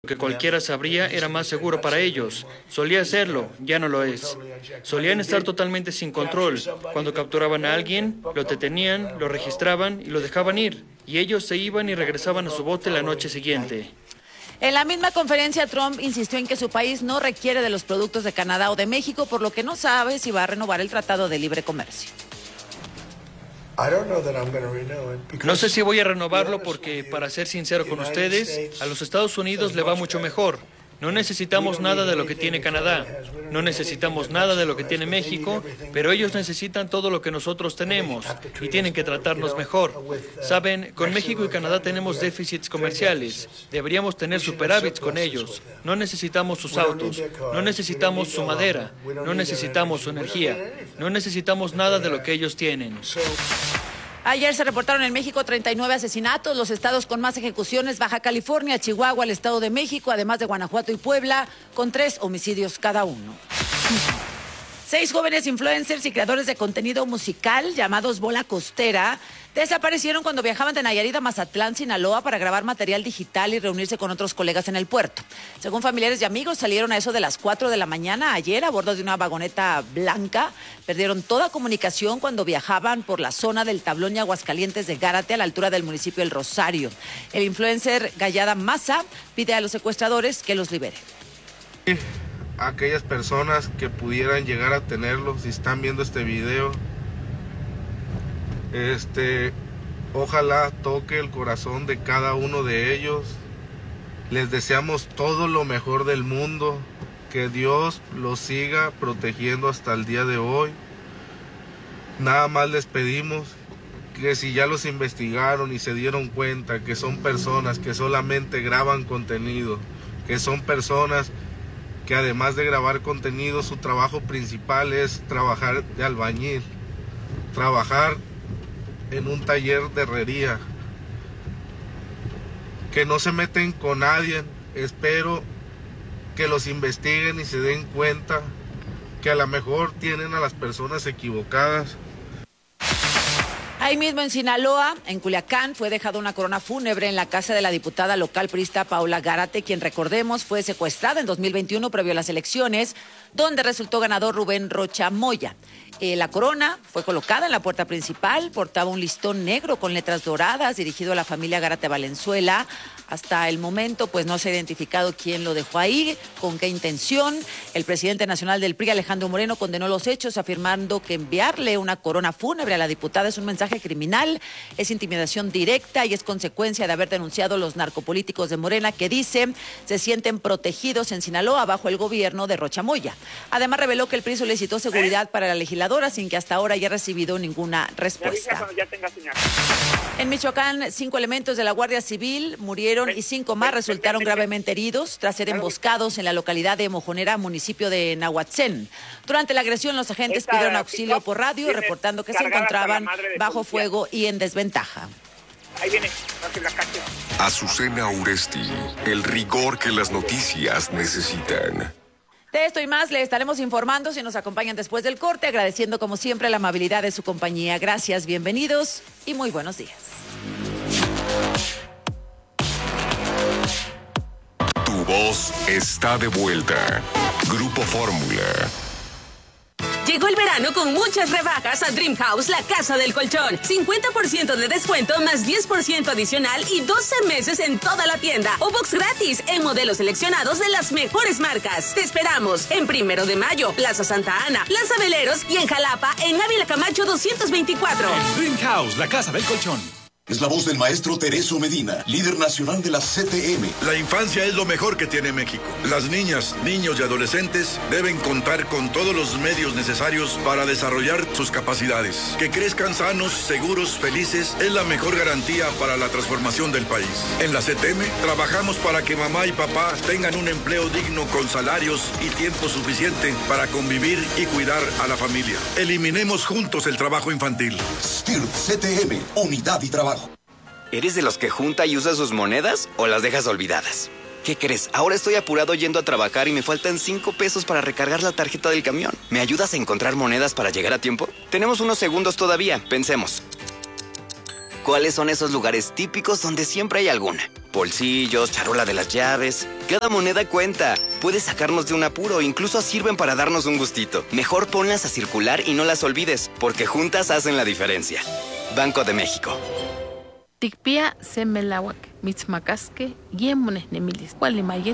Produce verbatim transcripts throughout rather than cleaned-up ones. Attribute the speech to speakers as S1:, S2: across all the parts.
S1: que cualquiera sabría era más seguro para ellos. Solía serlo, ya no lo es. Solían estar totalmente sin control. Cuando capturaban a alguien, lo detenían, lo registraban y lo dejaban ir. Y ellos se iban y regresaban a su bote la noche siguiente.
S2: En la misma conferencia, Trump insistió en que su país no requiere de los productos de Canadá o de México, por lo que no sabe si va a renovar el Tratado de Libre Comercio.
S1: No sé si voy a renovarlo porque, para ser sincero con ustedes, a los Estados Unidos le va mucho mejor. No necesitamos nada de lo que tiene Canadá, no necesitamos nada de lo que tiene México, pero ellos necesitan todo lo que nosotros tenemos y tienen que tratarnos mejor. Saben, con México y Canadá tenemos déficits comerciales, deberíamos tener superávits con ellos. No necesitamos sus autos, no necesitamos su madera, no necesitamos su energía, no necesitamos nada de lo que ellos tienen.
S2: Ayer se reportaron en México treinta y nueve asesinatos, los estados con más ejecuciones, Baja California, Chihuahua, el Estado de México, además de Guanajuato y Puebla, con tres homicidios cada uno. Seis jóvenes influencers y creadores de contenido musical llamados Bola Costera desaparecieron cuando viajaban de Nayarit a Mazatlán, Sinaloa, para grabar material digital y reunirse con otros colegas en el puerto. Según familiares y amigos, salieron a eso de las cuatro de la mañana ayer a bordo de una vagoneta blanca. Perdieron toda comunicación cuando viajaban por la zona del Tablón y Aguascalientes de Gárate, a la altura del municipio El Rosario. El influencer Gallada Maza pide a los secuestradores que los liberen.
S3: Aquellas personas que pudieran llegar a tenerlo, si están viendo este video, este, ojalá toque el corazón de cada uno de ellos. Les deseamos todo lo mejor del mundo, que Dios los siga protegiendo hasta el día de hoy. Nada más les pedimos que si ya los investigaron y se dieron cuenta que son personas que solamente graban contenido, que son personas que además de grabar contenido, su trabajo principal es trabajar de albañil, trabajar en un taller de herrería, que no se meten con nadie. Espero que los investiguen y se den cuenta que a lo mejor tienen a las personas equivocadas.
S2: Ahí mismo en Sinaloa, en Culiacán, fue dejada una corona fúnebre en la casa de la diputada local priista Paula Gárate, quien, recordemos, fue secuestrada en dos mil veintiuno previo a las elecciones, donde resultó ganador Rubén Rocha Moya. Eh, la corona fue colocada en la puerta principal, portaba un listón negro con letras doradas dirigido a la familia Gárate Valenzuela. Hasta el momento, pues no se ha identificado quién lo dejó ahí, con qué intención. El presidente nacional del P R I, Alejandro Moreno, condenó los hechos, afirmando que enviarle una corona fúnebre a la diputada es un mensaje criminal, es intimidación directa y es consecuencia de haber denunciado los narcopolíticos de Morena, que dice se sienten protegidos en Sinaloa bajo el gobierno de Rocha Moya. Además, reveló que el P R I solicitó seguridad para la legisladora sin que hasta ahora haya recibido ninguna respuesta. En Michoacán, cinco elementos de la Guardia Civil murieron y cinco más resultaron gravemente heridos tras ser emboscados en la localidad de Mojonera, municipio de Nahuatzén. Durante la agresión, los agentes pidieron auxilio por radio, reportando que se encontraban bajo fuego y en desventaja.
S4: Ahí viene,
S5: Azucena Uresti, el rigor que las noticias necesitan.
S2: De esto y más le estaremos informando si nos acompañan después del corte, agradeciendo como siempre la amabilidad de su compañía. Gracias, bienvenidos y muy buenos días.
S5: Tu voz está de vuelta. Grupo Fórmula.
S6: Llegó el verano con muchas rebajas a Dream House, la casa del colchón. cincuenta por ciento de descuento más diez por ciento adicional y doce meses en toda la tienda. O box gratis en modelos seleccionados de las mejores marcas. Te esperamos en Primero de Mayo, Plaza Santa Ana, Plaza Veleros y en Jalapa, en Ávila Camacho doscientos veinticuatro.
S7: Dream House, la casa del colchón.
S8: Es la voz del maestro Teresio Medina, líder nacional de la C T M.
S9: La infancia es lo mejor que tiene México. Las niñas, niños y adolescentes deben contar con todos los medios necesarios para desarrollar sus capacidades. Que crezcan sanos, seguros, felices es la mejor garantía para la transformación del país. En la C T M trabajamos para que mamá y papá tengan un empleo digno con salarios y tiempo suficiente para convivir y cuidar a la familia. Eliminemos juntos el trabajo infantil.
S8: S T I R C T M, unidad y trabajo.
S10: ¿Eres de los que junta y usa sus monedas o las dejas olvidadas? ¿Qué crees? Ahora estoy apurado yendo a trabajar y me faltan cinco pesos para recargar la tarjeta del camión. ¿Me ayudas a encontrar monedas para llegar a tiempo? Tenemos unos segundos todavía, pensemos. ¿Cuáles son esos lugares típicos donde siempre hay alguna? Bolsillos, charola de las llaves. Cada moneda cuenta. Puede sacarnos de un apuro, incluso sirven para darnos un gustito. Mejor ponlas a circular y no las olvides, porque juntas hacen la diferencia. Banco de México.
S4: Tikpia semelawak, mitzmacasque, yemones nemilis, gualimayeto.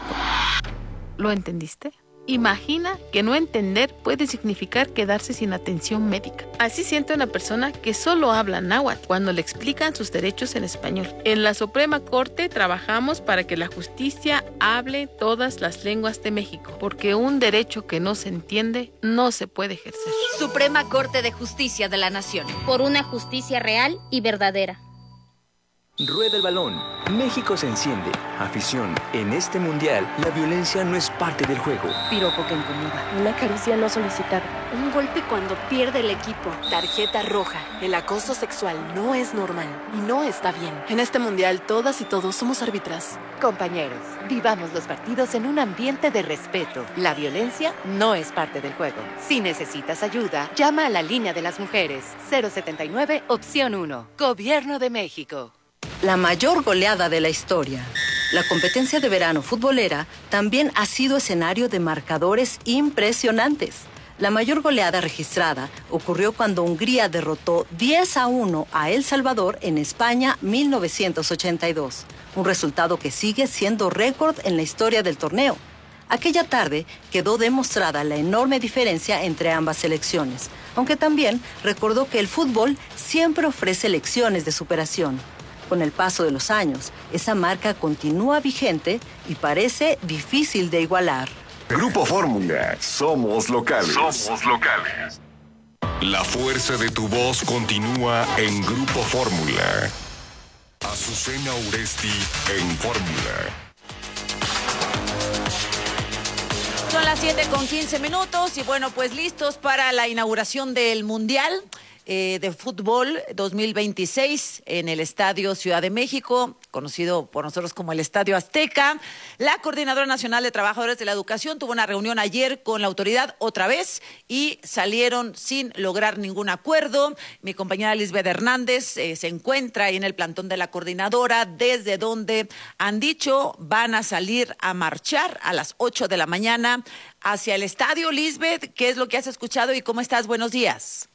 S4: ¿Lo entendiste? Imagina que no entender puede significar quedarse sin atención médica. Así siente una persona que solo habla náhuatl cuando le explican sus derechos en español. En la Suprema Corte trabajamos para que la justicia hable todas las lenguas de México, porque un derecho que no se entiende no se puede ejercer.
S11: Suprema Corte de Justicia de la Nación.
S12: Por una justicia real y verdadera.
S13: Rueda el balón. México se enciende. Afición. En este mundial, la violencia no es parte del juego.
S14: Piropo que incomoda. Una caricia no solicitada. Un golpe cuando pierde el equipo. Tarjeta roja. El acoso sexual no es normal y no está bien. En este mundial, todas y todos somos árbitras.
S15: Compañeros, vivamos los partidos en un ambiente de respeto. La violencia no es parte del juego. Si necesitas ayuda, llama a la línea de las mujeres. cero setenta y nueve, opción uno. Gobierno de México.
S16: La mayor goleada de la historia. La competencia de verano futbolera también ha sido escenario de marcadores impresionantes. La mayor goleada registrada ocurrió cuando Hungría derrotó diez a uno a El Salvador en España mil novecientos ochenta y dos, un resultado que sigue siendo récord en la historia del torneo. Aquella tarde quedó demostrada la enorme diferencia entre ambas selecciones, aunque también recordó que el fútbol siempre ofrece lecciones de superación. Con el paso de los años, esa marca continúa vigente y parece difícil de igualar.
S5: Grupo Fórmula, somos locales. Somos locales. La fuerza de tu voz continúa en Grupo Fórmula. Azucena Uresti en Fórmula.
S2: Son las siete con quince minutos y bueno, pues listos para la inauguración del Mundial eh, de Fútbol dos mil veintiséis en el Estadio Ciudad de México, conocido por nosotros como el Estadio Azteca. La Coordinadora Nacional de Trabajadores de la Educación tuvo una reunión ayer con la autoridad otra vez y salieron sin lograr ningún acuerdo. Mi compañera Lisbeth Hernández eh, se encuentra ahí en el plantón de la coordinadora, desde donde han dicho van a salir a marchar a las ocho de la mañana hacia el estadio. Lisbeth, ¿qué es lo que has escuchado y cómo estás? Buenos días.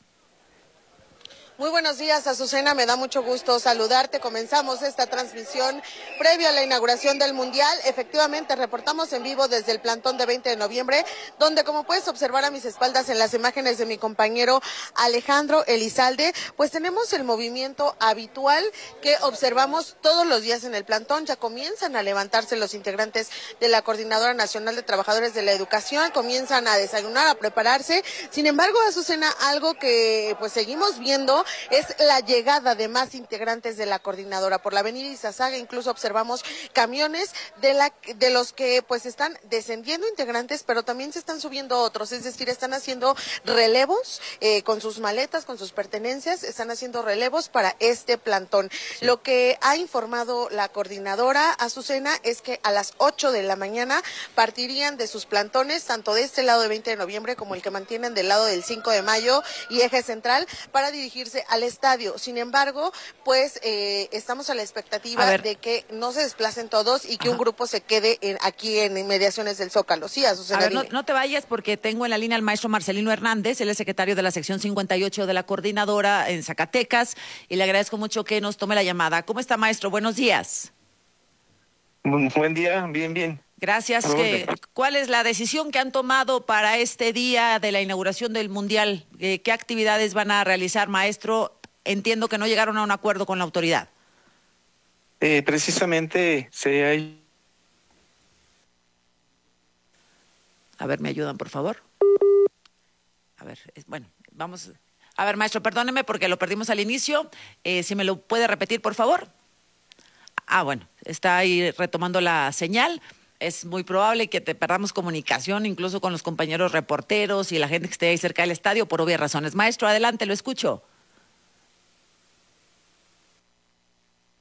S17: Muy buenos días, Azucena, me da mucho gusto saludarte. Comenzamos esta transmisión previo a la inauguración del Mundial. Efectivamente, reportamos en vivo desde el plantón de veinte de noviembre, donde, como puedes observar a mis espaldas en las imágenes de mi compañero Alejandro Elizalde, pues tenemos el movimiento habitual que observamos todos los días en el plantón. Ya comienzan a levantarse los integrantes de la Coordinadora Nacional de Trabajadores de la Educación, comienzan a desayunar, a prepararse. Sin embargo, Azucena, algo que pues seguimos viendo es la llegada de más integrantes de la coordinadora. Por la avenida Izazaga incluso observamos camiones de la de los que pues están descendiendo integrantes, pero también se están subiendo otros, es decir, están haciendo relevos eh, con sus maletas, con sus pertenencias, están haciendo relevos para este plantón. Sí. Lo que ha informado la coordinadora, Azucena, es que a las ocho de la mañana partirían de sus plantones, tanto de este lado de veinte de noviembre como el que mantienen del lado del cinco de mayo y Eje Central, para dirigirse al estadio. Sin embargo, pues eh, estamos a la expectativa de que no se desplacen todos y que Ajá. un grupo se quede en, aquí en inmediaciones del Zócalo. Sí, Azucena,
S2: a ver, no, no te vayas porque tengo en la línea al maestro Marcelino Hernández, él es secretario de la sección cincuenta y ocho de la coordinadora en Zacatecas y le agradezco mucho que nos tome la llamada. ¿Cómo está, maestro? Buenos días.
S18: Buen día, bien, bien.
S2: Gracias. ¿Qué, ¿Cuál es la decisión que han tomado para este día de la inauguración del Mundial? ¿Qué, qué actividades van a realizar, maestro? Entiendo que no llegaron a un acuerdo con la autoridad.
S18: Eh, precisamente se hay...
S2: A ver, ¿me ayudan, por favor? A ver, es, bueno, vamos... A ver, maestro, perdóneme porque lo perdimos al inicio. Eh, si me lo puede repetir, por favor. Ah, bueno, está ahí retomando la señal. Es muy probable que te perdamos comunicación incluso con los compañeros reporteros y la gente que esté ahí cerca del estadio por obvias razones. Maestro, adelante, lo escucho.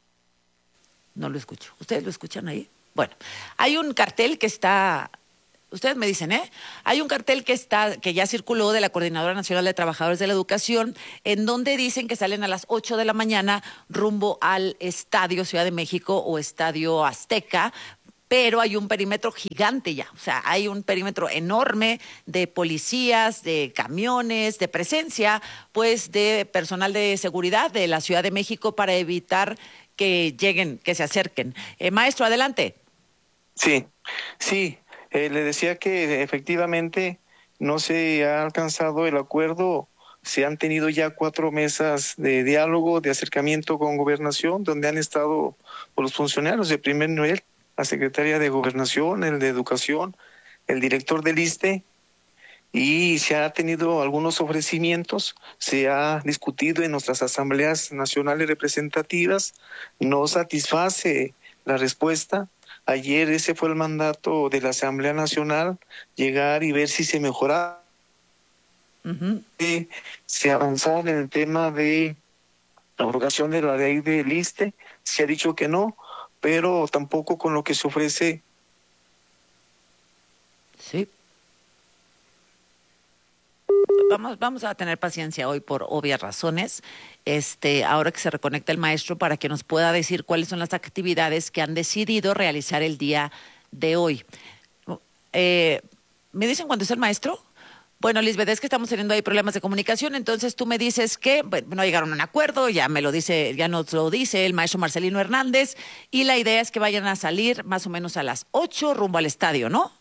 S2: No lo escucho. ¿Ustedes lo escuchan ahí? Bueno, hay un cartel que está ustedes me dicen, ¿eh? Hay un cartel que está, que ya circuló de la Coordinadora Nacional de Trabajadores de la Educación, en donde dicen que salen a las ocho de la mañana rumbo al Estadio Ciudad de México o Estadio Azteca, pero hay un perímetro gigante ya, o sea, hay un perímetro enorme de policías, de camiones, de presencia, pues de personal de seguridad de la Ciudad de México para evitar que lleguen, que se acerquen. Eh, maestro, adelante.
S18: Sí, sí, eh, le decía que efectivamente no se ha alcanzado el acuerdo, se han tenido ya cuatro mesas de diálogo, de acercamiento con Gobernación, donde han estado los funcionarios de primer nivel, la Secretaría de Gobernación, el de Educación, el director del I S S S T E, y se ha tenido algunos ofrecimientos, se ha discutido en nuestras asambleas nacionales representativas, no satisface la respuesta. Ayer ese fue el mandato de la Asamblea Nacional, llegar y ver si se mejoraba. Uh-huh. Eh, se avanzó en el tema de la abrogación de la ley del I S S S T E, se ha dicho que no, pero tampoco con lo que se ofrece.
S2: Sí. Vamos, vamos a tener paciencia hoy por obvias razones. Este, ahora que se reconecta el maestro para que nos pueda decir cuáles son las actividades que han decidido realizar el día de hoy. Eh, ¿Me dicen cuándo es el maestro? Bueno, Lisbeth, es que estamos teniendo ahí problemas de comunicación, entonces tú me dices que bueno, no llegaron a un acuerdo, ya me lo dice, ya nos lo dice el maestro Marcelino Hernández, y la idea es que vayan a salir más o menos a las ocho rumbo al estadio, ¿no?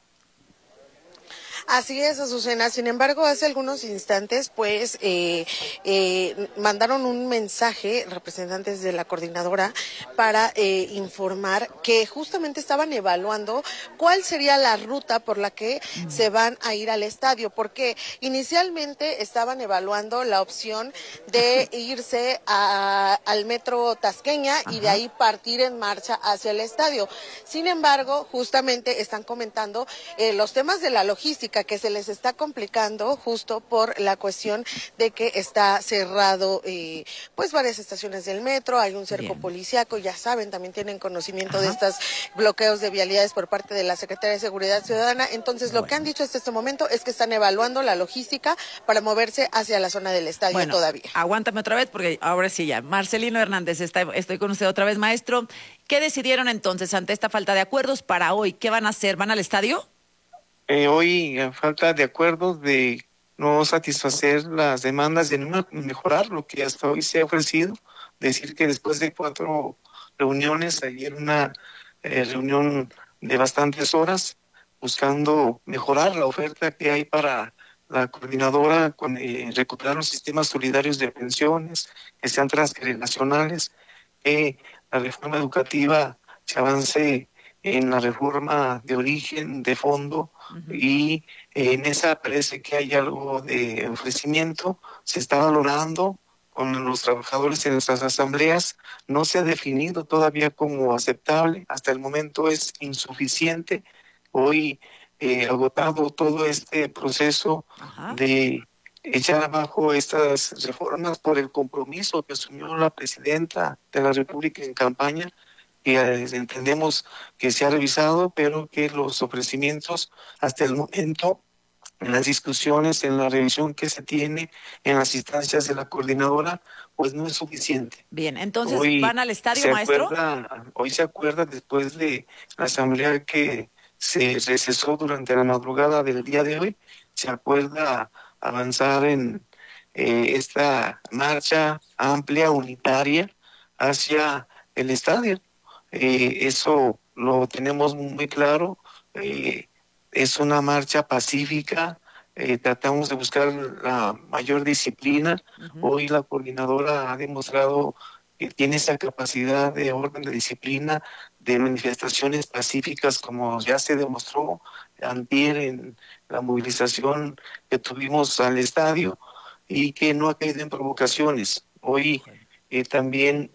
S17: Así es, Azucena. Sin embargo, hace algunos instantes, pues, eh, eh, mandaron un mensaje representantes de la coordinadora para eh, informar que justamente estaban evaluando cuál sería la ruta por la que mm. se van a ir al estadio, porque inicialmente estaban evaluando la opción de irse a, al metro Tasqueña Ajá. y de ahí partir en marcha hacia el estadio. Sin embargo, justamente están comentando eh, los temas de la logística que se les está complicando justo por la cuestión de que está cerrado eh, pues varias estaciones del metro, hay un cerco Bien. policíaco, ya saben, también tienen conocimiento Ajá. de estos bloqueos de vialidades por parte de la Secretaría de Seguridad Ciudadana. Entonces bueno. lo que han dicho hasta este momento es que están evaluando la logística para moverse hacia la zona del estadio bueno, todavía.
S2: Aguántame otra vez porque ahora sí ya. Marcelino Hernández, está, estoy con usted otra vez, maestro. ¿Qué decidieron entonces ante esta falta de acuerdos para hoy? ¿Qué van a hacer? ¿Van al estadio?
S18: Eh, hoy, a falta de acuerdos, de no satisfacer las demandas, de no mejorar lo que hasta hoy se ha ofrecido, decir que después de cuatro reuniones, ayer una eh, reunión de bastantes horas, buscando mejorar la oferta que hay para la coordinadora, con eh, recuperar los sistemas solidarios de pensiones, que sean transgeneracionales, que la reforma educativa se avance en la reforma de origen, de fondo, uh-huh. y eh, en esa parece que hay algo de ofrecimiento, se está valorando con los trabajadores en nuestras asambleas, no se ha definido todavía como aceptable, hasta el momento es insuficiente. Hoy eh, agotado todo este proceso uh-huh. de echar abajo estas reformas por el compromiso que asumió la presidenta de la República en campaña, que entendemos que se ha revisado, pero que los ofrecimientos hasta el momento, en las discusiones, en la revisión que se tiene en las instancias de la coordinadora, pues no es suficiente.
S2: Bien, entonces, hoy ¿van al estadio, maestro?
S18: Acuerda, hoy se acuerda, después de la asamblea que se recesó durante la madrugada del día de hoy, se acuerda avanzar en eh, esta marcha amplia, unitaria, hacia el estadio. Eh, eso lo tenemos muy claro, eh, es una marcha pacífica, eh, tratamos de buscar la mayor disciplina. Uh-huh. Hoy la coordinadora ha demostrado que tiene esa capacidad de orden, de disciplina, de manifestaciones pacíficas, como ya se demostró antier en la movilización que tuvimos al estadio, y que no ha caído en provocaciones. Hoy eh, también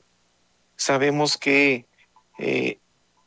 S18: sabemos que Eh,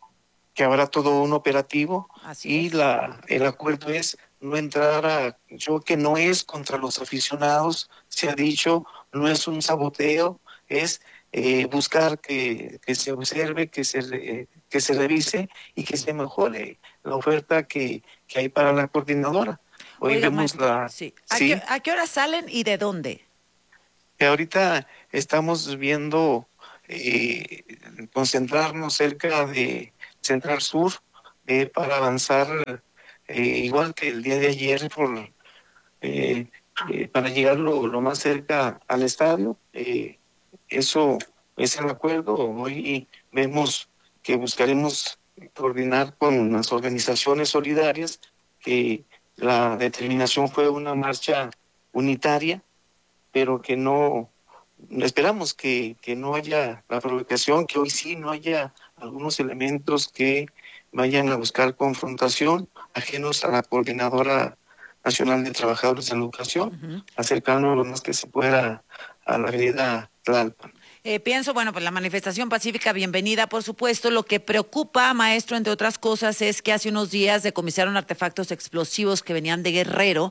S18: que habrá todo un operativo. Así y es. la el acuerdo es no entrar a, yo que no es contra los aficionados, se ha dicho, no es un saboteo, es eh, buscar que, que se observe, que se, eh, que se revise y que se mejore la oferta que, que hay para la coordinadora. Hoy
S2: Oiga,
S18: vemos
S2: maestro,
S18: la...
S2: sí. ¿A,
S18: ¿sí?
S2: qué, ¿A qué hora salen y de dónde?
S18: Que ahorita estamos viendo eh, concentrarnos cerca de Central Sur eh, para avanzar eh, igual que el día de ayer por eh, eh, para llegar lo, lo más cerca al estadio. Eh, eso es el acuerdo. Hoy vemos que buscaremos coordinar con las organizaciones solidarias, que la determinación fue una marcha unitaria, pero que no, esperamos que, que no haya la provocación, que hoy sí no haya algunos elementos que vayan a buscar confrontación, ajenos a la Coordinadora Nacional de Trabajadores de la Educación, uh-huh. acercarnos lo más que se pueda a la avenida Tlalpan.
S2: Eh, pienso, bueno, pues la manifestación pacífica, bienvenida, por supuesto. Lo que preocupa, maestro, entre otras cosas, es que hace unos días decomisaron artefactos explosivos que venían de Guerrero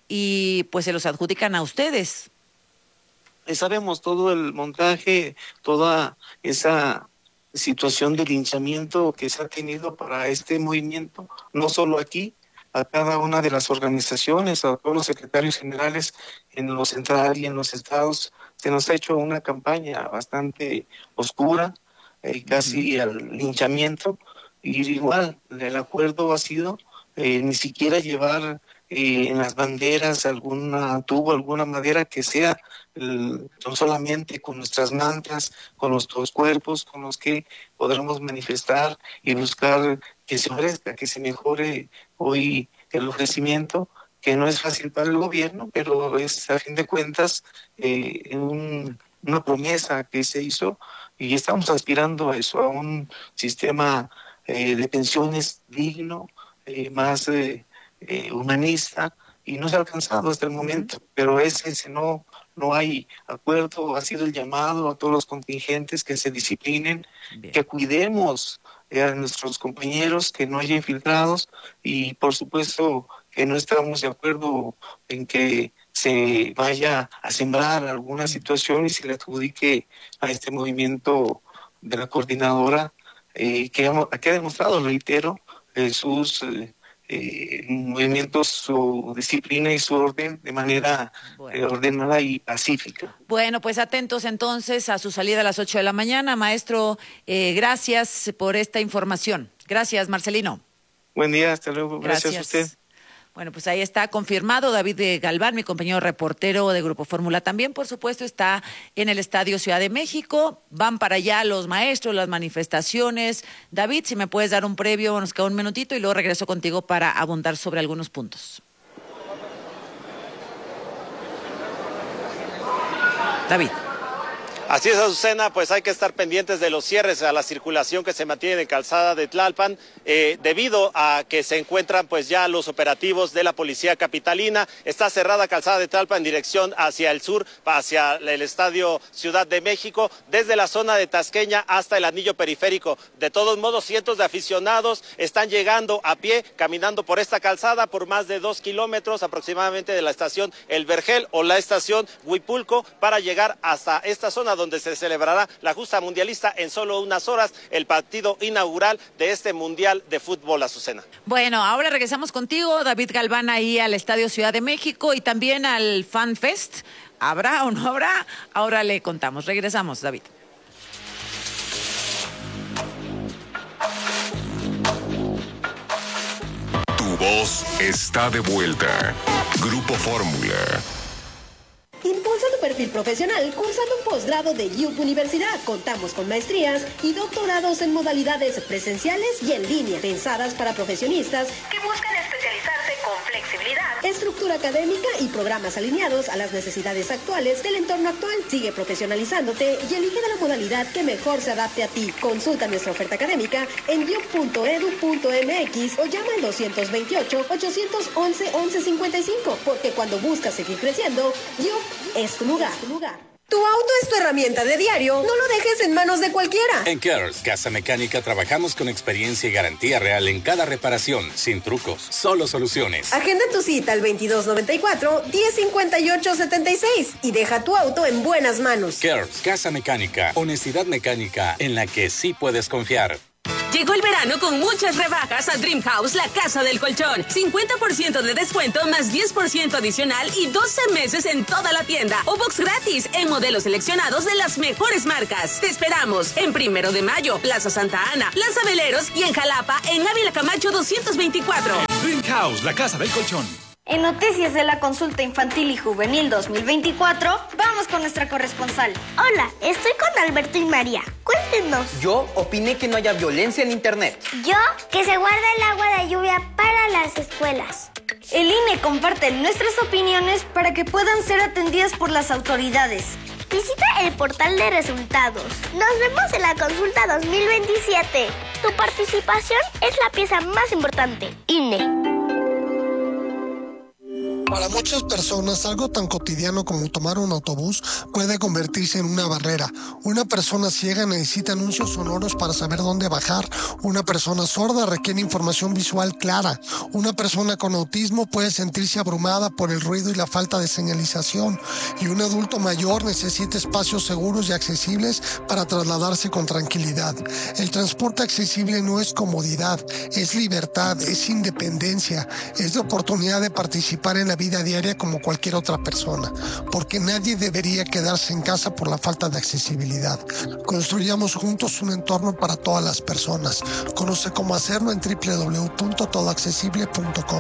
S2: y pues se los adjudican a ustedes.
S18: Sabemos todo el montaje, toda esa situación de linchamiento que se ha tenido para este movimiento, no solo aquí, a cada una de las organizaciones, a todos los secretarios generales en lo central y en los estados. Se nos ha hecho una campaña bastante oscura, eh, casi al linchamiento, y igual el acuerdo ha sido eh, ni siquiera llevar eh, en las banderas alguna tubo, alguna madera que sea el, no solamente con nuestras mantras, con nuestros cuerpos, con los que podremos manifestar y buscar que se ofrezca, que se mejore hoy el ofrecimiento, que no es fácil para el gobierno, pero es a fin de cuentas eh, un, una promesa que se hizo y estamos aspirando a eso, a un sistema eh, de pensiones digno, eh, más eh, eh, humanista, y no se ha alcanzado hasta el momento, pero ese, ese no, no hay acuerdo. Ha sido el llamado a todos los contingentes que se disciplinen, bien, que cuidemos eh, a nuestros compañeros, que no haya infiltrados, y por supuesto que no estamos de acuerdo en que se vaya a sembrar alguna situación y se le adjudique a este movimiento de la coordinadora, eh, que, ha, que ha demostrado, reitero, eh, sus eh, eh, movimientos, su disciplina y su orden de manera bueno. eh, ordenada y pacífica.
S2: Bueno, pues atentos entonces a su salida a las ocho de la mañana. Maestro, eh, gracias por esta información. Gracias, Marcelino.
S18: Buen día, hasta luego. Gracias, gracias a usted.
S2: Bueno, pues ahí está confirmado. David Galván, mi compañero reportero de Grupo Fórmula, también, por supuesto, está en el Estadio Ciudad de México. Van para allá los maestros, las manifestaciones. David, si me puedes dar un previo, nos queda un minutito y luego regreso contigo para abundar sobre algunos puntos. David.
S19: Así es, Azucena, pues hay que estar pendientes de los cierres a la circulación que se mantiene en Calzada de Tlalpan, eh, debido a que se encuentran pues ya los operativos de la Policía Capitalina. Está cerrada Calzada de Tlalpan en dirección hacia el sur, hacia el Estadio Ciudad de México, desde la zona de Tasqueña hasta el anillo periférico. De todos modos, cientos de aficionados están llegando a pie, caminando por esta calzada por más de dos kilómetros aproximadamente de la estación El Vergel o la estación Huipulco, para llegar hasta esta zona donde se celebrará la justa mundialista en solo unas horas, el partido inaugural de este Mundial de Fútbol, Azucena.
S2: Bueno, ahora regresamos contigo, David Galván, ahí al Estadio Ciudad de México y también al Fan Fest. ¿Habrá o no habrá? Ahora le contamos. Regresamos, David.
S5: Tu voz está de vuelta. Grupo Fórmula.
S20: Impulsa tu perfil profesional cursando un posgrado de U P Universidad. Contamos con maestrías y doctorados en modalidades presenciales y en línea, pensadas para profesionistas que buscan especializarse con flexibilidad, estructura académica y programas alineados a las necesidades actuales del entorno actual. Sigue profesionalizándote y elige de la modalidad que mejor se adapte a ti. Consulta nuestra oferta académica en u p punto e d u punto m x o llama al dos veintiocho, ochocientos once, once cincuenta y cinco, porque cuando buscas seguir creciendo, U P es tu lugar. Tu lugar. Tu auto es tu herramienta de diario, no lo dejes en manos de cualquiera.
S7: En Kers Casa Mecánica trabajamos con experiencia y garantía real en cada reparación, sin trucos, solo soluciones.
S20: Agenda tu cita al veintidós noventa y cuatro, diez cincuenta y ocho setenta y seis y deja tu auto en buenas manos.
S7: Kers Casa Mecánica, honestidad mecánica en la que sí puedes confiar.
S6: Llegó el verano con muchas rebajas a Dream House, la casa del colchón. cincuenta por ciento de descuento más diez por ciento adicional y doce meses en toda la tienda. O box gratis en modelos seleccionados de las mejores marcas. Te esperamos en Primero de Mayo, Plaza Santa Ana, Plaza Veleros y en Jalapa, en Ávila Camacho doscientos veinticuatro.
S21: Dream House, la casa del colchón.
S22: En Noticias de la Consulta Infantil y Juvenil dos mil veinticuatro, vamos con nuestra corresponsal.
S23: Hola, estoy con Alberto y María. Cuéntenos.
S24: Yo opiné que no haya violencia en Internet.
S23: Yo, que se guarda el agua de lluvia para las escuelas.
S22: El I N E comparte nuestras opiniones para que puedan ser atendidas por las autoridades.
S23: Visita el portal de resultados. Nos vemos en la Consulta dos mil veintisiete. Tu participación es la pieza más importante. I N E.
S25: Para muchas personas, algo tan cotidiano como tomar un autobús puede convertirse en una barrera. Una persona ciega necesita anuncios sonoros para saber dónde bajar. Una persona sorda requiere información visual clara. Una persona con autismo puede sentirse abrumada por el ruido y la falta de señalización. Y un adulto mayor necesita espacios seguros y accesibles para trasladarse con tranquilidad. El transporte accesible no es comodidad, es libertad, es independencia, es la oportunidad de participar en la vida diaria como cualquier otra persona, porque nadie debería quedarse en casa por la falta de accesibilidad. Construyamos juntos un entorno para todas las personas. Conoce cómo hacerlo en doble u doble u doble u punto todo accesible punto com.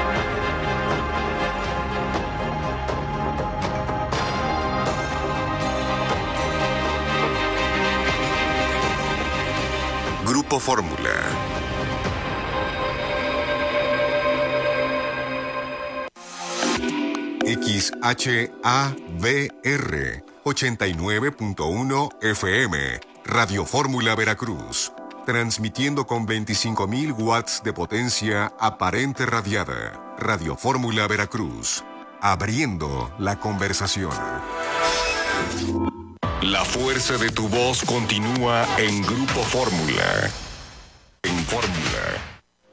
S5: Grupo Fórmula. X H A V R ochenta y nueve punto uno F M, Radio Fórmula Veracruz, transmitiendo con veinticinco mil watts de potencia aparente radiada. Radio Fórmula Veracruz, abriendo la conversación. La fuerza de tu voz continúa en Grupo Fórmula. En Fórmula.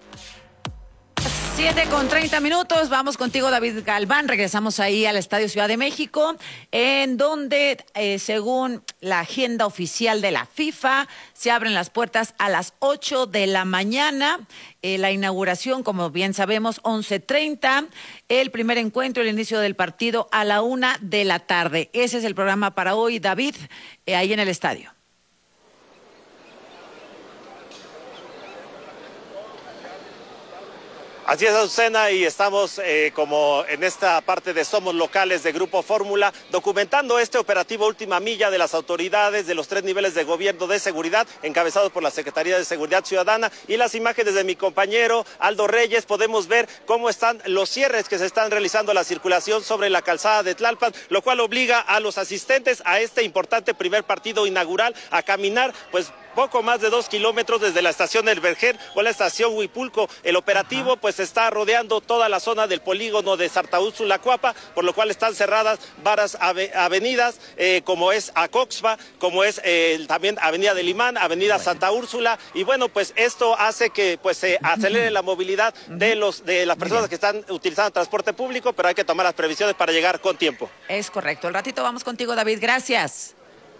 S2: siete con treinta minutos, vamos contigo David Galván, regresamos ahí al Estadio Ciudad de México, en donde eh, según la agenda oficial de la FIFA, se abren las puertas a las ocho de la mañana, eh, la inauguración, como bien sabemos, once treinta, el primer encuentro, el inicio del partido a la una de la tarde. Ese es el programa para hoy, David, eh, ahí en el estadio.
S19: Así es, Azucena, y estamos eh, como en esta parte de Somos Locales de Grupo Fórmula, documentando este operativo Última Milla de las autoridades de los tres niveles de gobierno de seguridad, encabezados por la Secretaría de Seguridad Ciudadana, y las imágenes de mi compañero Aldo Reyes. Podemos ver cómo están los cierres que se están realizando a la circulación sobre la calzada de Tlalpan, lo cual obliga a los asistentes a este importante primer partido inaugural a caminar, pues, poco más de dos kilómetros desde la estación del Vergel o la estación Huipulco. El operativo Ajá. pues está rodeando toda la zona del polígono de Santa Úrsula Cuapa, por lo cual están cerradas varias ave avenidas, eh, como es Acoxpa, como es eh, también Avenida del Imán, Avenida bueno. Santa Úrsula, y bueno, pues esto hace que pues se acelere la movilidad de los de las personas que están utilizando transporte público, pero hay que tomar las previsiones para llegar con tiempo.
S2: Es correcto. El ratito vamos contigo, David. Gracias.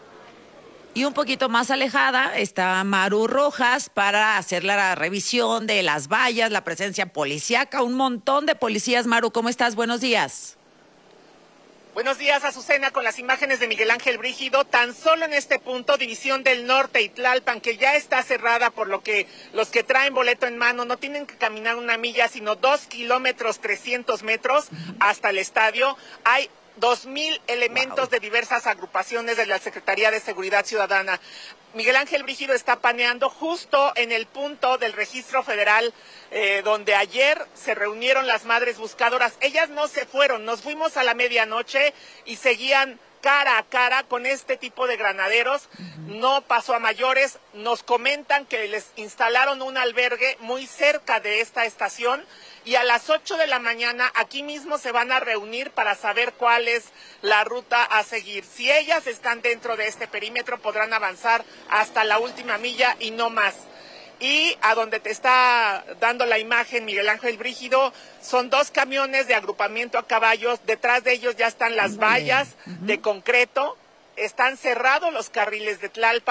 S2: Y un poquito más alejada está Maru Rojas para hacer la revisión de las vallas, la presencia policíaca, un montón de policías. Maru, ¿cómo estás? Buenos días.
S26: Buenos días, Azucena, con las imágenes de Miguel Ángel Brígido. Tan solo en este punto, División del Norte y Tlalpan, que ya está cerrada, por lo que los que traen boleto en mano no tienen que caminar una milla, sino dos kilómetros trescientos metros hasta el estadio. Hay dos mil elementos wow. de diversas agrupaciones de la Secretaría de Seguridad Ciudadana. Miguel Ángel Brígido está paneando justo en el punto del registro federal, eh, donde ayer se reunieron las madres buscadoras. Ellas no se fueron, nos fuimos a la medianoche y seguían cara a cara con este tipo de granaderos. Uh-huh. No pasó a mayores. Nos comentan que les instalaron un albergue muy cerca de esta estación, y a las ocho de la mañana aquí mismo se van a reunir para saber cuál es la ruta a seguir. Si ellas están dentro de este perímetro, podrán avanzar hasta la última milla y no más. Y a donde te está dando la imagen Miguel Ángel Brígido, son dos camiones de agrupamiento a caballos. Detrás de ellos ya están las vallas uh-huh. de concreto. Están cerrados los carriles de Tlalpan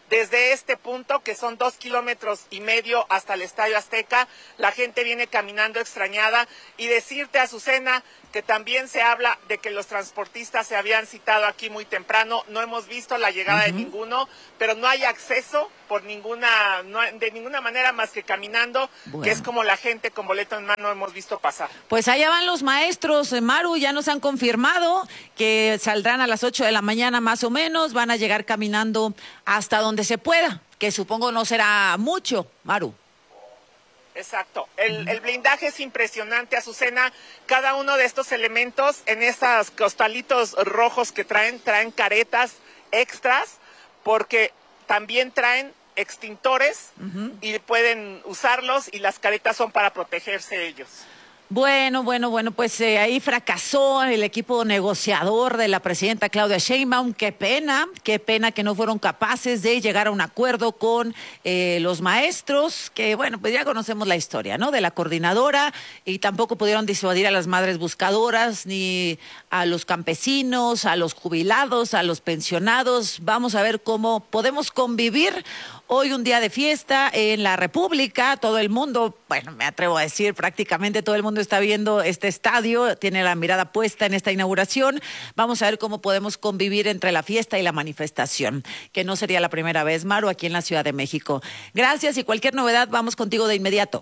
S26: Desde este punto, que son dos kilómetros y medio hasta el Estadio Azteca, la gente viene caminando extrañada. Y decirte, Azucena, que también se habla de que los transportistas se habían citado aquí muy temprano. No hemos visto la llegada uh-huh. de ninguno, pero no hay acceso por ninguna, no, de ninguna manera más que caminando, bueno. que es como la gente con boleto en mano hemos visto pasar.
S2: Pues allá van los maestros, Maru, ya nos han confirmado que saldrán a las ocho de la mañana más o menos, van a llegar caminando hasta donde se pueda, que supongo no será mucho, Maru.
S26: Exacto, el, el blindaje es impresionante, Azucena. Cada uno de estos elementos en esos costalitos rojos que traen, traen caretas extras, porque también traen extintores uh-huh. y pueden usarlos, y las caretas son para protegerse ellos.
S2: Bueno, bueno, bueno, pues eh, ahí fracasó el equipo negociador de la presidenta Claudia Sheinbaum. Qué pena, qué pena que no fueron capaces de llegar a un acuerdo con eh, los maestros, que bueno, pues ya conocemos la historia, ¿no? De la coordinadora, y tampoco pudieron disuadir a las madres buscadoras, ni a los campesinos, a los jubilados, a los pensionados. Vamos a ver cómo podemos convivir. Hoy un día de fiesta en la República, todo el mundo, bueno, me atrevo a decir, prácticamente todo el mundo está viendo este estadio, tiene la mirada puesta en esta inauguración. Vamos a ver cómo podemos convivir entre la fiesta y la manifestación, que no sería la primera vez, Maru, aquí en la Ciudad de México. Gracias, y cualquier novedad, vamos contigo de inmediato.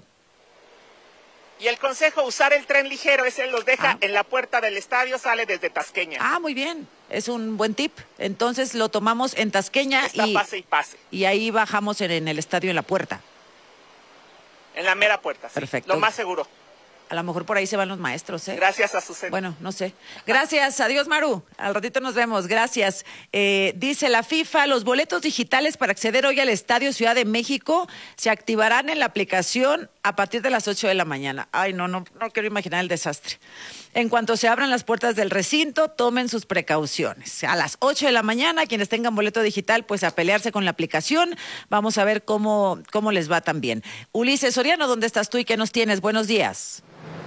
S26: Y el consejo, usar el tren ligero, ese los deja ah. en la puerta del estadio, sale desde Tasqueña.
S2: Ah, muy bien, es un buen tip. Entonces lo tomamos en Tasqueña
S26: Está
S2: y
S26: pase y pase.
S2: Y ahí bajamos en, en el estadio en la puerta.
S26: En la mera puerta, sí.
S2: Perfecto.
S26: Lo más seguro.
S2: A lo mejor por ahí se van los maestros, ¿eh?
S26: Gracias, Azucena.
S2: Bueno, no sé. Gracias, adiós, Maru. Al ratito nos vemos, gracias. Eh, dice la FIFA, los boletos digitales para acceder hoy al Estadio Ciudad de México se activarán en la aplicación a partir de las ocho de la mañana. Ay, no, no, no quiero imaginar el desastre. En cuanto se abran las puertas del recinto, tomen sus precauciones. A las ocho de la mañana, quienes tengan boleto digital, pues a pelearse con la aplicación. Vamos a ver cómo, cómo les va también. Ulises Soriano, ¿dónde estás tú y qué nos tienes? Buenos días.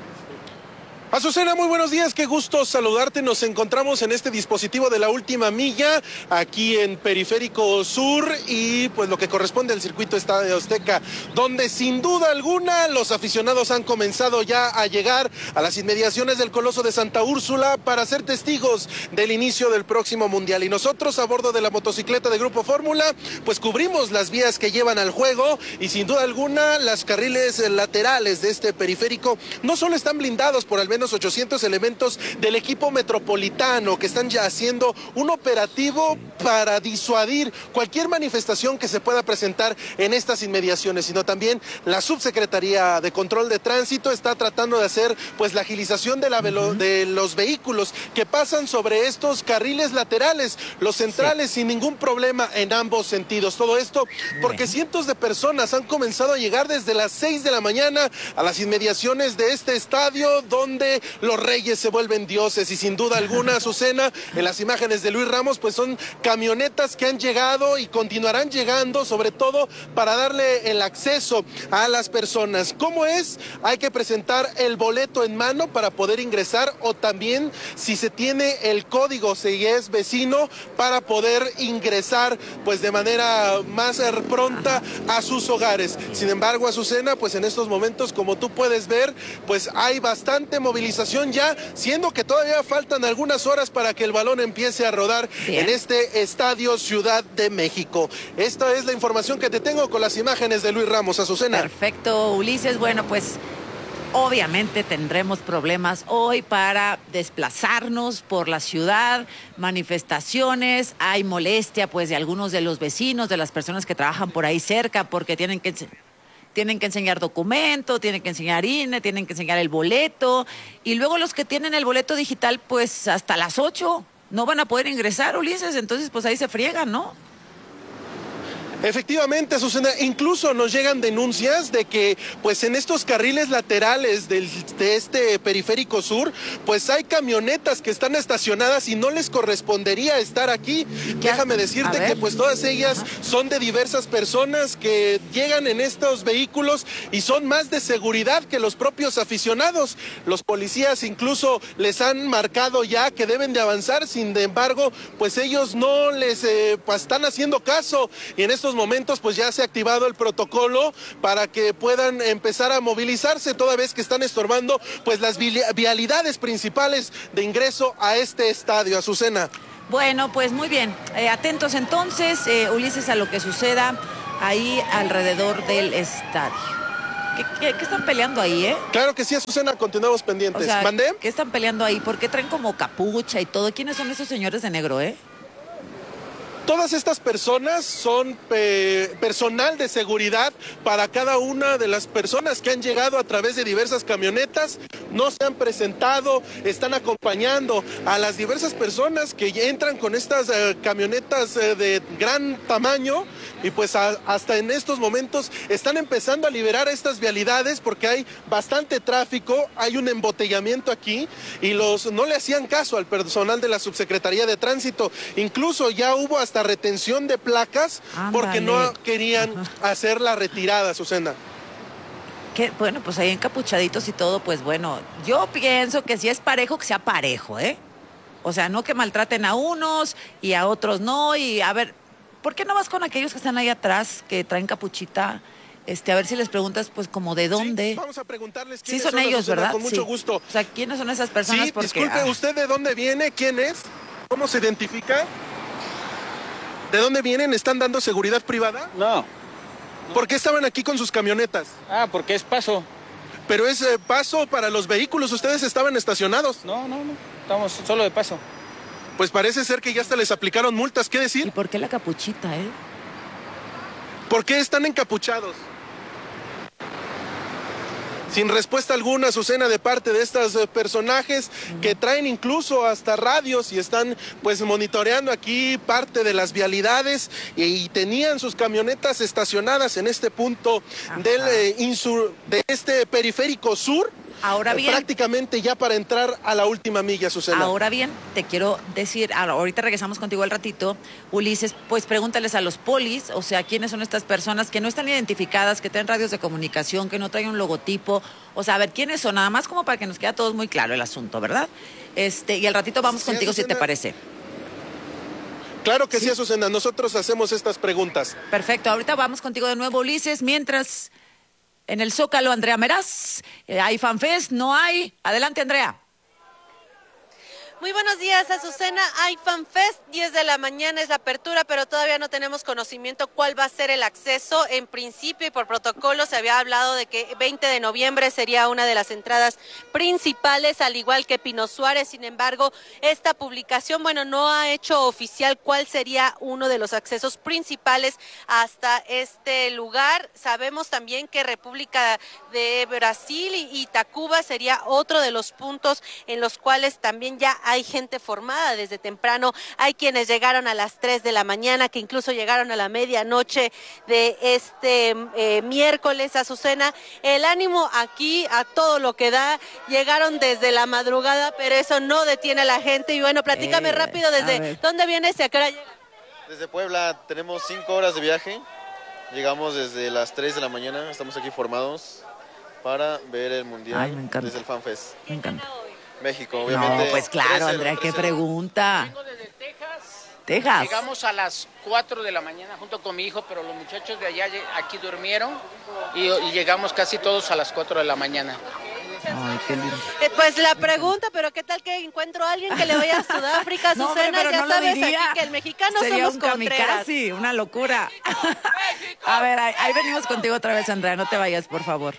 S1: Azucena, muy buenos días, qué gusto saludarte. Nos encontramos en este dispositivo de la última milla, aquí en Periférico Sur, y pues lo que corresponde al circuito Estadio Azteca, donde sin duda alguna los aficionados han comenzado ya a llegar a las inmediaciones del Coloso de Santa Úrsula para ser testigos del inicio del próximo Mundial. Y nosotros, a bordo de la motocicleta de Grupo Fórmula, pues cubrimos las vías que llevan al juego, y sin duda alguna las carriles laterales de este periférico no solo están blindados por al menos ochocientos elementos del equipo metropolitano que están ya haciendo un operativo para disuadir cualquier manifestación que se pueda presentar en estas inmediaciones, sino también la Subsecretaría de Control de Tránsito está tratando de hacer pues la agilización de, la velo- uh-huh. de los vehículos que pasan sobre estos carriles laterales, los centrales sí. sin ningún problema en ambos sentidos. Todo esto porque bueno. cientos de personas han comenzado a llegar desde las seis de la mañana a las inmediaciones de este estadio, donde los reyes se vuelven dioses, y sin duda alguna, Azucena, en las imágenes de Luis Ramos, pues son camionetas que han llegado y continuarán llegando, sobre todo para darle el acceso a las personas. ¿Cómo es? Hay que presentar el boleto en mano para poder ingresar, o también si se tiene el código, si es vecino, para poder ingresar pues de manera más pronta a sus hogares. Sin embargo, Azucena, pues en estos momentos, como tú puedes ver, pues hay bastante movilización ya, siendo que todavía faltan algunas horas para que el balón empiece a rodar Bien. en este Estadio Ciudad de México. Esta es la información que te tengo con las imágenes de Luis Ramos. Azucena.
S2: Perfecto, Ulises. Bueno, pues obviamente tendremos problemas hoy para desplazarnos por la ciudad, manifestaciones, hay molestia pues de algunos de los vecinos, de las personas que trabajan por ahí cerca, porque tienen que Tienen que enseñar documento, tienen que enseñar I N E, tienen que enseñar el boleto. Y luego los que tienen el boleto digital, pues hasta las ocho no van a poder ingresar, Ulises. Entonces, pues ahí se friegan, ¿no?
S1: Efectivamente, Azucena, incluso nos llegan denuncias de que pues en estos carriles laterales del, de este periférico sur, pues hay camionetas que están estacionadas y no les correspondería estar aquí. Déjame decirte que pues todas ellas Ajá. son de diversas personas que llegan en estos vehículos y son más de seguridad que los propios aficionados. Los policías incluso les han marcado ya que deben de avanzar, sin embargo, pues ellos no les eh, pues, están haciendo caso, y en estos estos momentos pues ya se ha activado el protocolo para que puedan empezar a movilizarse, toda vez que están estorbando pues las vialidades principales de ingreso a este estadio. Azucena.
S2: Bueno, pues muy bien. Eh, atentos entonces, eh, Ulises, a lo que suceda ahí alrededor del estadio. ¿Qué, qué, qué están peleando ahí, eh?
S1: Claro que sí, Azucena, continuamos pendientes.
S2: O sea,
S1: ¿Mandé?
S2: ¿qué están peleando ahí? ¿Por qué traen como capucha y todo? ¿Quiénes son esos señores de negro, eh?
S1: Todas estas personas son eh, personal de seguridad para cada una de las personas que han llegado a través de diversas camionetas, no se han presentado, están acompañando a las diversas personas que entran con estas eh, camionetas eh, de gran tamaño y pues a, hasta en estos momentos están empezando a liberar estas vialidades porque hay bastante tráfico, hay un embotellamiento aquí y los no le hacían caso al personal de la Subsecretaría de Tránsito, incluso ya hubo hasta retención de placas. Ándale. Porque no querían Ajá. hacer la retirada, Azucena.
S2: Que, bueno, pues ahí encapuchaditos y todo, pues bueno, yo pienso que si es parejo, que sea parejo, ¿eh? O sea, no que maltraten a unos y a otros no, y a ver, ¿por qué no vas con aquellos que están ahí atrás, que traen capuchita? Este, a ver si les preguntas, pues, como de dónde.
S1: Sí, vamos a preguntarles quiénes
S2: sí son,
S1: son
S2: ellos,
S1: Azucena,
S2: ¿verdad?
S1: Con mucho
S2: sí.
S1: gusto.
S2: O sea, ¿quiénes son esas personas?
S1: Sí,
S2: Porque,
S1: disculpe,
S2: ah.
S1: ¿usted de dónde viene? ¿Quién es? ¿Cómo se identifica? ¿De dónde vienen? ¿Están dando seguridad privada?
S3: No. no.
S1: ¿Por qué estaban aquí con sus camionetas?
S3: Ah, porque es paso.
S1: Pero es eh, paso para los vehículos, ustedes estaban estacionados.
S3: No, no, no, estamos solo de paso.
S1: Pues parece ser que ya hasta les aplicaron multas, ¿qué decir?
S2: ¿Y por qué la capuchita, eh?
S1: ¿Por qué están encapuchados? Sin respuesta alguna, Azucena, de parte de estos eh, personajes uh-huh. que traen incluso hasta radios y están pues monitoreando aquí parte de las vialidades y, y tenían sus camionetas estacionadas en este punto del, eh, insur, de este periférico sur.
S2: Ahora bien,
S1: eh, prácticamente ya para entrar a la última milla, Azucena.
S2: Ahora bien, te quiero decir, ahorita regresamos contigo al ratito, Ulises, pues pregúntales a los polis, o sea, quiénes son estas personas que no están identificadas, que traen radios de comunicación, que no traen un logotipo, o sea, a ver quiénes son, nada más como para que nos quede a todos muy claro el asunto, ¿verdad? Este, y al ratito vamos sí, contigo, Azucena, si te parece.
S1: Claro que sí, sí, Azucena, nosotros hacemos estas preguntas.
S2: Perfecto, ahorita vamos contigo de nuevo, Ulises, mientras... En el Zócalo, Andrea Meraz, eh, ¿hay FanFest? ¿No hay? Adelante, Andrea.
S4: Muy buenos días, Azucena. Hay FanFest, diez de la mañana es la apertura, pero todavía no tenemos conocimiento cuál va a ser el acceso. En principio y por protocolo se había hablado de que veinte de noviembre sería una de las entradas principales, al igual que Pino Suárez. Sin embargo, esta publicación, bueno, no ha hecho oficial cuál sería uno de los accesos principales hasta este lugar. Sabemos también que República de Brasil y Tacuba sería otro de los puntos en los cuales también ya hay gente formada desde temprano, hay quienes llegaron a las tres de la mañana, que incluso llegaron a la medianoche de este eh, miércoles, Azucena. El ánimo aquí a todo lo que da, llegaron desde la madrugada, pero eso no detiene a la gente. Y bueno, platícame eh, rápido, ¿desde dónde vienes y a qué hora llegas?
S8: Desde Puebla, tenemos cinco horas de viaje, llegamos desde las tres de la mañana, estamos aquí formados para ver el Mundial.
S2: Ay, me encanta.
S8: Desde el FanFest.
S2: Me encanta.
S8: México, obviamente.
S2: No, pues claro, tres cero, Andrea, qué pregunta.
S9: Vengo desde Texas.
S2: Texas.
S9: Llegamos a las cuatro de la mañana junto con mi hijo, pero los muchachos de allá aquí durmieron y, y llegamos casi todos a las cuatro de la mañana.
S2: Ay, qué lindo.
S4: Eh, pues la pregunta, pero ¿qué tal que encuentro a alguien que le vaya a Sudáfrica,
S2: no,
S4: Azucena?
S2: hombre,
S4: ya
S2: no
S4: sabes
S2: diría.
S4: aquí que el mexicano
S2: Sería
S4: somos
S2: un
S4: Contreras.
S2: kamikaze, una locura. México, a ver, ahí, ahí venimos contigo otra vez, Andrea, no te vayas, por favor.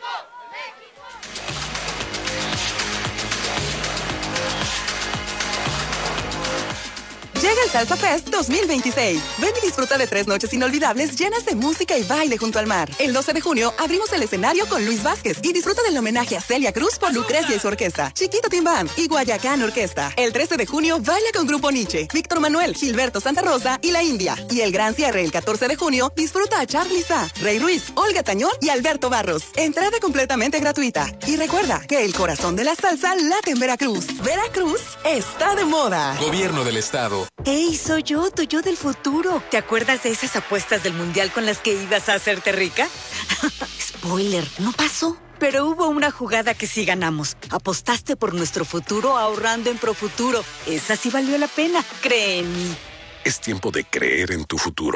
S10: Llega el Salsa Fest dos mil veintiséis. Ven y disfruta de tres noches inolvidables llenas de música y baile junto al mar. El doce de junio abrimos el escenario con Luis Vázquez y disfruta del homenaje a Celia Cruz por Lucrecia y su orquesta, Chiquito Timbán y Guayacán Orquesta. El trece de junio baila con Grupo Nietzsche, Víctor Manuel, Gilberto Santa Rosa y La India. Y el gran cierre el catorce de junio disfruta a Charly Sá, Rey Ruiz, Olga Tañón y Alberto Barros. Entrada completamente gratuita. Y recuerda que el corazón de la salsa late en Veracruz. Veracruz está de moda.
S5: Gobierno del Estado.
S11: ¡Ey, soy yo, tu yo del futuro! ¿Te acuerdas de esas apuestas del Mundial con las que ibas a hacerte rica? Spoiler, no pasó. Pero hubo una jugada que sí ganamos. Apostaste por nuestro futuro ahorrando en Profuturo. Esa sí valió la pena, cree en mí.
S5: Es tiempo de creer en tu futuro.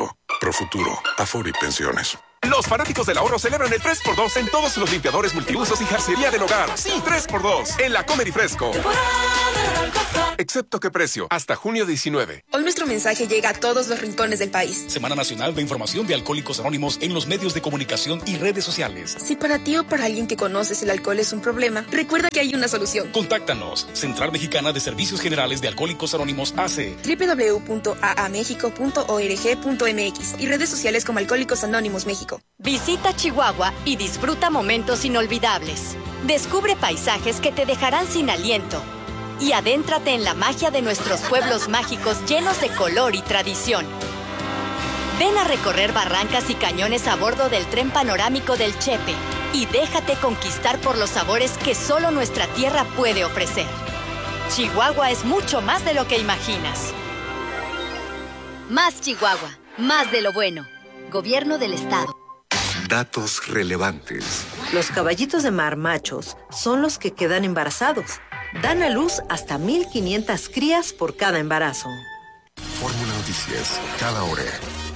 S5: Profuturo, Afore y Pensiones.
S21: Los fanáticos del ahorro celebran el tres por dos en todos los limpiadores multiusos y jarcería del hogar. Sí, tres por dos en la Comer y Fresco. Excepto qué precio, hasta junio diecinueve.
S12: Hoy nuestro mensaje llega a todos los rincones del país.
S21: Semana Nacional de Información de Alcohólicos Anónimos en los medios de comunicación y redes sociales.
S12: Si para ti o para alguien que conoces el alcohol es un problema, recuerda que hay una solución.
S21: Contáctanos. Central Mexicana de Servicios Generales de Alcohólicos Anónimos A C.
S12: doble u doble u doble u punto a a méxico punto org punto m x y redes sociales como Alcohólicos Anónimos México.
S13: Visita Chihuahua y disfruta momentos inolvidables. Descubre paisajes que te dejarán sin aliento. Y adéntrate en la magia de nuestros pueblos mágicos llenos de color y tradición. Ven a recorrer barrancas y cañones a bordo del tren panorámico del Chepe y déjate conquistar por los sabores que solo nuestra tierra puede ofrecer. Chihuahua es mucho más de lo que imaginas. Más Chihuahua, más de lo bueno. Gobierno del Estado.
S5: Datos relevantes.
S14: Los caballitos de mar machos son los que quedan embarazados. Dan a luz hasta mil quinientas crías por cada embarazo.
S5: Fórmula Noticias, cada hora.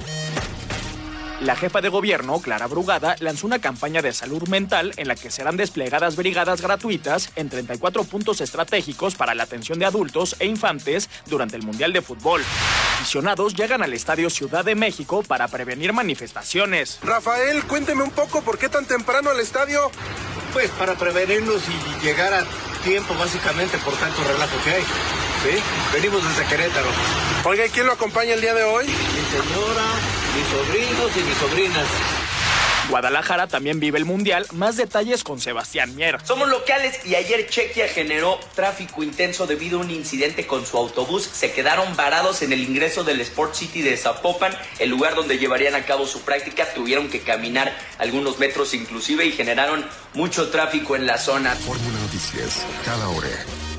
S15: La jefa de gobierno, Clara Brugada, lanzó una campaña de salud mental en la que serán desplegadas brigadas gratuitas en treinta y cuatro puntos estratégicos para la atención de adultos e infantes durante el Mundial de Fútbol. Aficionados llegan al Estadio Ciudad de México para prevenir manifestaciones.
S1: Rafael, cuénteme un poco, ¿por qué tan temprano al estadio?
S16: Pues para prevenirlos y llegar a tiempo, básicamente, por tanto relajo que hay. ¿Sí? Venimos desde Querétaro.
S1: Oiga, ¿y quién lo acompaña el día de hoy?
S16: Mi señora, mis sobrinos y mis sobrinas.
S15: Guadalajara también vive el Mundial. Más detalles con Sebastián Mier.
S17: Somos locales y ayer Chequia generó tráfico intenso debido a un incidente con su autobús. Se quedaron varados en el ingreso del Sport City de Zapopan, el lugar donde llevarían a cabo su práctica. Tuvieron que caminar algunos metros inclusive y generaron mucho tráfico en la zona.
S5: Fórmula Noticias, cada hora.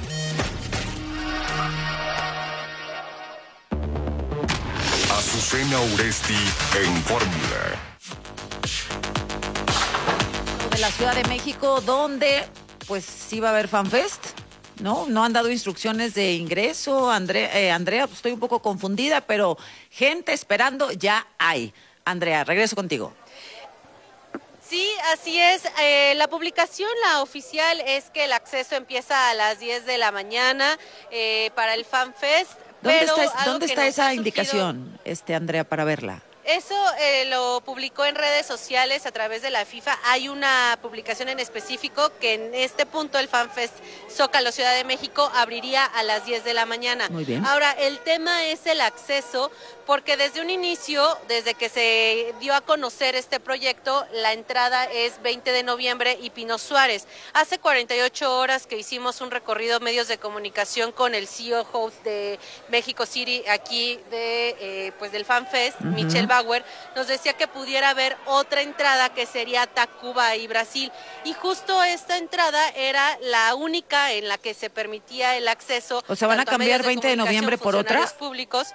S5: Azucena Uresti en Fórmula.
S2: De la Ciudad de México, donde pues sí va a haber FanFest, ¿no? No han dado instrucciones de ingreso. Andrea, eh, Andrea, pues estoy un poco confundida, pero gente esperando ya hay. Andrea, regreso contigo.
S4: Sí, así es. Eh, la publicación, la oficial, es que el acceso empieza a las diez de la mañana eh, para el FanFest.
S2: ¿Dónde
S4: pero
S2: está, ¿dónde está esa
S4: surgido...
S2: indicación, este Andrea, para verla?
S4: Eso eh, lo publicó en redes sociales a través de la FIFA. Hay una publicación en específico que en este punto el FanFest Zócalo Ciudad de México abriría a las diez de la mañana.
S2: Muy bien.
S4: Ahora, el tema es el acceso, porque desde un inicio, desde que se dio a conocer este proyecto, la entrada es veinte de noviembre y Pino Suárez. Hace cuarenta y ocho horas que hicimos un recorrido medios de comunicación con el C E O host de México City, aquí de eh, pues del FanFest, uh-huh. Michelle Bauer, nos decía que pudiera haber otra entrada que sería Tacuba y Brasil. Y justo esta entrada era la única en la que se permitía el acceso.
S2: O sea, ¿van a cambiar veinte de noviembre por otra?
S4: Públicos.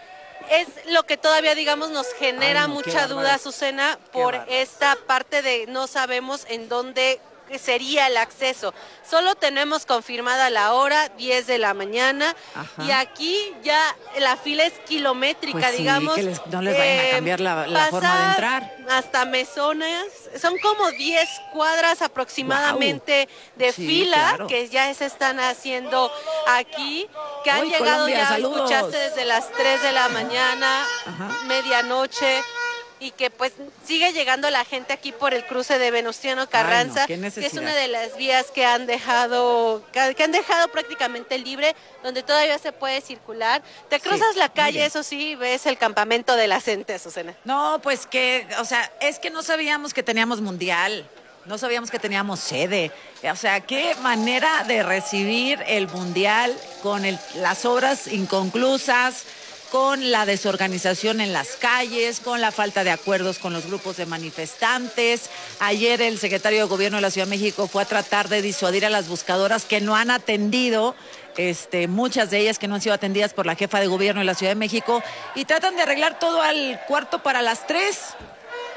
S4: Es lo que todavía, digamos, nos genera
S2: Ay, no,
S4: mucha duda, Azucena, por esta parte de no sabemos en dónde sería el acceso. Solo tenemos confirmada la hora, diez de la mañana. Ajá. Y aquí ya la fila es kilométrica,
S2: pues sí,
S4: digamos.
S2: Que les, no les vayan eh, a cambiar la, la forma de entrar.
S4: Hasta mesones, son como diez cuadras aproximadamente wow. de
S2: sí,
S4: fila
S2: claro.
S4: que ya se están haciendo aquí, que han
S2: Uy,
S4: llegado
S2: Colombia,
S4: ya,
S2: saludos.
S4: escuchaste desde las tres de la mañana, Ajá. medianoche. Y que pues sigue llegando la gente aquí por el cruce de Venustiano Carranza,
S2: Ay, no,
S4: que es una de las vías que han dejado que han dejado prácticamente libre, donde todavía se puede circular. Te cruzas sí, la calle, mire. Eso sí, ves el campamento de la gente, Azucena.
S2: No, pues que, o sea, es que no sabíamos que teníamos mundial, no sabíamos que teníamos sede. O sea, qué manera de recibir el mundial con el, las obras inconclusas, con la desorganización en las calles, con la falta de acuerdos con los grupos de manifestantes. Ayer el secretario de Gobierno de la Ciudad de México fue a tratar de disuadir a las buscadoras que no han atendido, este, muchas de ellas que no han sido atendidas por la jefa de Gobierno de la Ciudad de México, y tratan de arreglar todo al cuarto para las tres.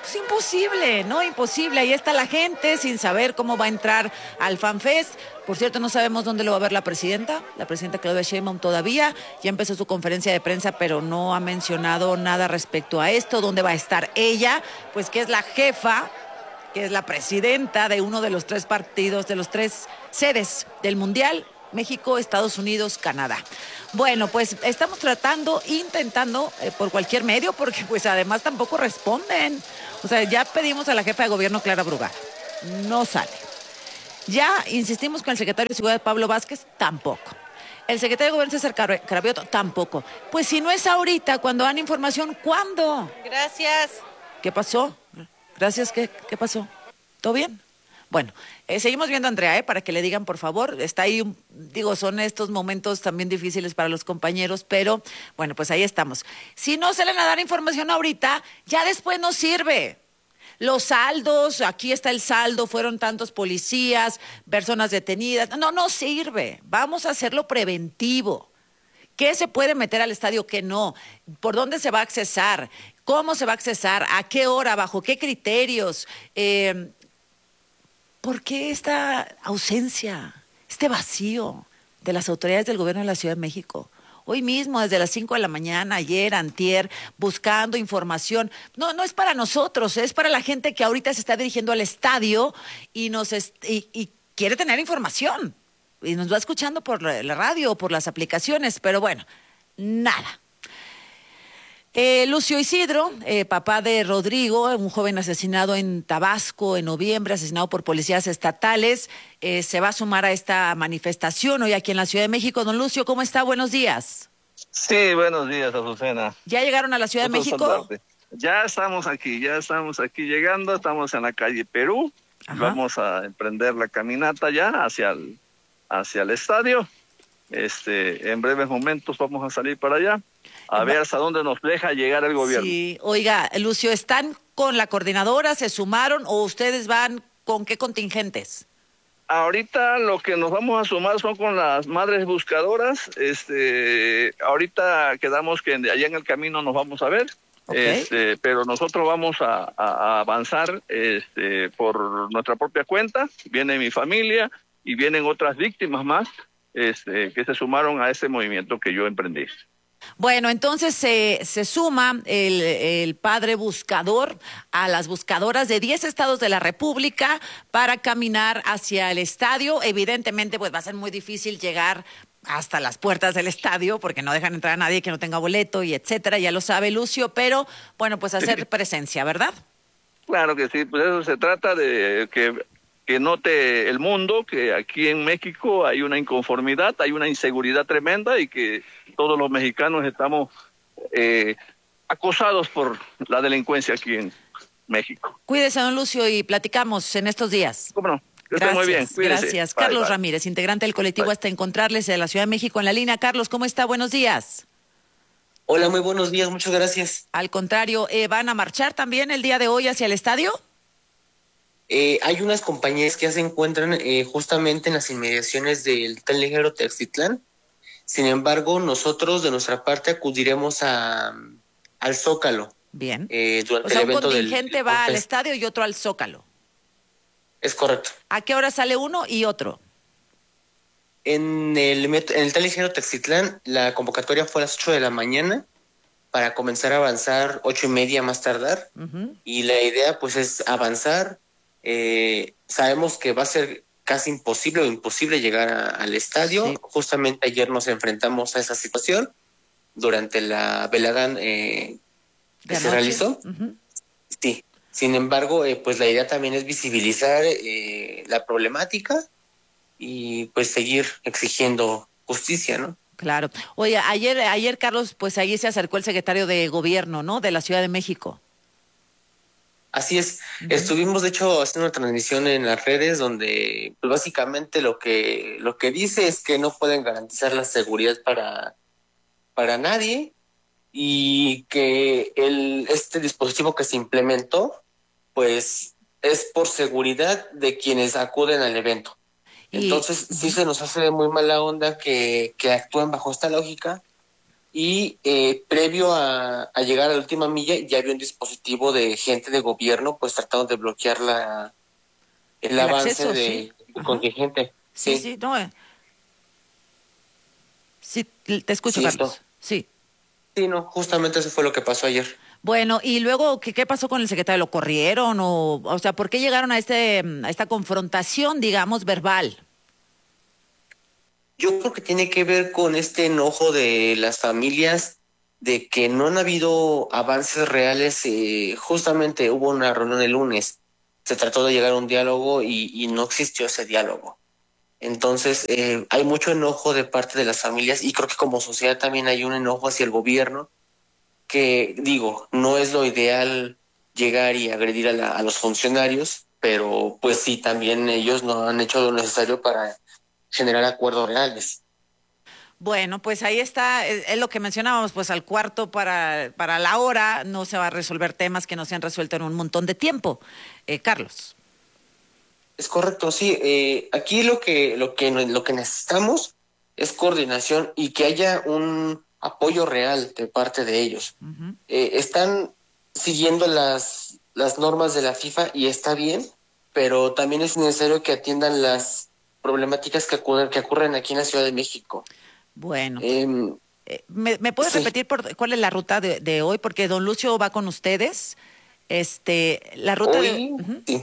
S2: Pues imposible, ¿no? Imposible. Ahí está la gente sin saber cómo va a entrar al FanFest. Por cierto, no sabemos dónde lo va a ver la presidenta. La presidenta Claudia Sheinbaum todavía. Ya empezó su conferencia de prensa, pero no ha mencionado nada respecto a esto. ¿Dónde va a estar ella? Pues que es la jefa, que es la presidenta de uno de los tres partidos, de los tres sedes del Mundial. México, Estados Unidos, Canadá. Bueno, pues estamos tratando, intentando eh, por cualquier medio, porque pues además tampoco responden. O sea, ya pedimos a la jefa de gobierno, Clara Brugada. No sale. Ya insistimos con el secretario de Seguridad, Pablo Vázquez, tampoco. El secretario de Gobierno, César Cravioto, tampoco. Pues si no es ahorita, cuando dan información, ¿cuándo?
S4: Gracias.
S2: ¿Qué pasó? Gracias, ¿qué, qué pasó? ¿Todo bien? Bueno, eh, seguimos viendo a Andrea, ¿eh? Para que le digan, por favor, está ahí, un, digo, son estos momentos también difíciles para los compañeros, pero bueno, pues ahí estamos. Si no salen a dar información ahorita, ya después no sirve. Los saldos, aquí está el saldo, fueron tantos policías, personas detenidas, no, no sirve. Vamos a hacerlo preventivo. ¿Qué se puede meter al estadio, qué no? ¿Por dónde se va a accesar? ¿Cómo se va a accesar? ¿A qué hora? ¿Bajo qué criterios? Eh... ¿Por qué esta ausencia, este vacío de las autoridades del gobierno de la Ciudad de México? Hoy mismo, desde las cinco de la mañana, ayer, antier, buscando información. No, no es para nosotros, es para la gente que ahorita se está dirigiendo al estadio y, nos est- y, y quiere tener información. Y nos va escuchando por la radio o por las aplicaciones, pero bueno, nada. Eh, Lucio Isidro, eh, papá de Rodrigo, un joven asesinado en Tabasco en noviembre, asesinado por policías estatales, eh, se va a sumar a esta manifestación hoy aquí en la Ciudad de México. Don Lucio, ¿cómo está? Buenos días.
S6: Sí, buenos días, Azucena.
S2: ¿Ya llegaron a la Ciudad de México?
S6: Saludarte. Ya estamos aquí, ya estamos aquí llegando, estamos en la calle Perú. Ajá. Vamos a emprender la caminata ya hacia el, hacia el estadio. Este, en breves momentos vamos a salir para allá. A ver hasta dónde nos deja llegar el gobierno.
S2: Sí, oiga, Lucio, ¿están con la coordinadora, se sumaron o ustedes van con qué contingentes?
S6: Ahorita lo que nos vamos a sumar son con las madres buscadoras. Este, ahorita quedamos que allá en el camino nos vamos a ver. Okay. Este, pero nosotros vamos a, a, a avanzar este, por nuestra propia cuenta. Viene mi familia y vienen otras víctimas más este, que se sumaron a ese movimiento que yo emprendí.
S2: Bueno, entonces se, se suma el, el padre buscador a las buscadoras de diez estados de la República para caminar hacia el estadio. Evidentemente, pues va a ser muy difícil llegar hasta las puertas del estadio porque no dejan entrar a nadie que no tenga boleto y etcétera, ya lo sabe Lucio, pero bueno, pues hacer presencia, ¿verdad?
S6: Claro que sí, pues eso se trata de que, que note el mundo que aquí en México hay una inconformidad, hay una inseguridad tremenda y que todos los mexicanos estamos eh, acosados por la delincuencia aquí en México.
S2: Cuídese, don Lucio, y platicamos en estos días.
S6: ¿Cómo no? Que
S2: gracias,
S6: muy bien. Cuídese.
S2: Gracias.
S6: Bye,
S2: Carlos
S6: bye.
S2: Ramírez, integrante del colectivo
S6: Bye.
S2: Hasta Encontrarles de la Ciudad de México en la línea. Carlos, ¿cómo está? Buenos días.
S7: Hola, muy buenos días, muchas gracias.
S2: Al contrario, eh, ¿van a marchar también el día de hoy hacia el estadio?
S7: Eh, hay unas compañías que ya se encuentran eh, justamente en las inmediaciones del Tren Ligero Textitlán. Sin embargo, nosotros de nuestra parte acudiremos a, al Zócalo.
S2: Bien.
S7: Eh, durante
S2: o sea,
S7: el evento
S2: un contingente
S7: del,
S2: va
S7: del
S2: al estadio y otro al Zócalo.
S7: Es correcto.
S2: ¿A qué hora sale uno y otro?
S7: En el, met- en el Tren Ligero Textitlán, la convocatoria fue a las ocho de la mañana para comenzar a avanzar ocho y media más tardar.
S2: Uh-huh.
S7: Y la idea pues es avanzar. Eh, sabemos que va a ser casi imposible o imposible llegar a, al estadio. Sí. Justamente ayer nos enfrentamos a esa situación durante la velada eh, que se realizó.
S2: Uh-huh.
S7: Sí. Sin embargo, eh, pues la idea también es visibilizar eh, la problemática y pues seguir exigiendo justicia, ¿no?
S2: Claro. Oye, ayer, ayer Carlos, pues ahí se acercó el secretario de Gobierno, ¿no? De la Ciudad de México.
S7: Así es. Uh-huh. Estuvimos, de hecho, haciendo una transmisión en las redes donde, pues básicamente lo que lo que dice es que no pueden garantizar la seguridad para para nadie y que el este dispositivo que se implementó, pues es por seguridad de quienes acuden al evento. Y... Entonces sí se nos hace muy mala onda que, que actúen bajo esta lógica y eh, previo a, a llegar a la última milla ya había un dispositivo de gente de gobierno pues tratando de bloquear la el, el avance acceso, de, sí. del contingente.
S2: Sí, sí, sí no. Eh. Sí, te escucho, sí, Carlos. Esto. Sí.
S7: Sí, no, justamente eso fue lo que pasó ayer.
S2: Bueno, y luego, ¿qué, qué pasó con el secretario? ¿Lo corrieron? O, o sea, ¿por qué llegaron a, este, a esta confrontación, digamos, verbal?
S7: Yo creo que tiene que ver con este enojo de las familias de que no han habido avances reales. Eh, justamente hubo una reunión el lunes, se trató de llegar a un diálogo y, y no existió ese diálogo. Entonces, eh, hay mucho enojo de parte de las familias y creo que como sociedad también hay un enojo hacia el gobierno que, digo, no es lo ideal llegar y agredir a, la, a los funcionarios, pero pues sí, también ellos no han hecho lo necesario para generar acuerdos reales.
S2: Bueno, pues ahí está, es, es lo que mencionábamos, pues al cuarto para, para la hora no se va a resolver temas que no se han resuelto en un montón de tiempo. Eh, Carlos.
S7: Es correcto, sí. Eh, aquí lo que, lo que lo que necesitamos es coordinación y que haya un apoyo real de parte de ellos. Uh-huh. Eh, están siguiendo las, las normas de la FIFA y está bien, pero también es necesario que atiendan las problemáticas que ocurren, que ocurren aquí en la Ciudad de México.
S2: Bueno. Eh, eh, ¿Me, me puedes sí. repetir por, cuál es la ruta de, de hoy? Porque don Lucio va con ustedes. Este, la ruta
S7: hoy,
S2: de... Uh-huh.
S7: Sí.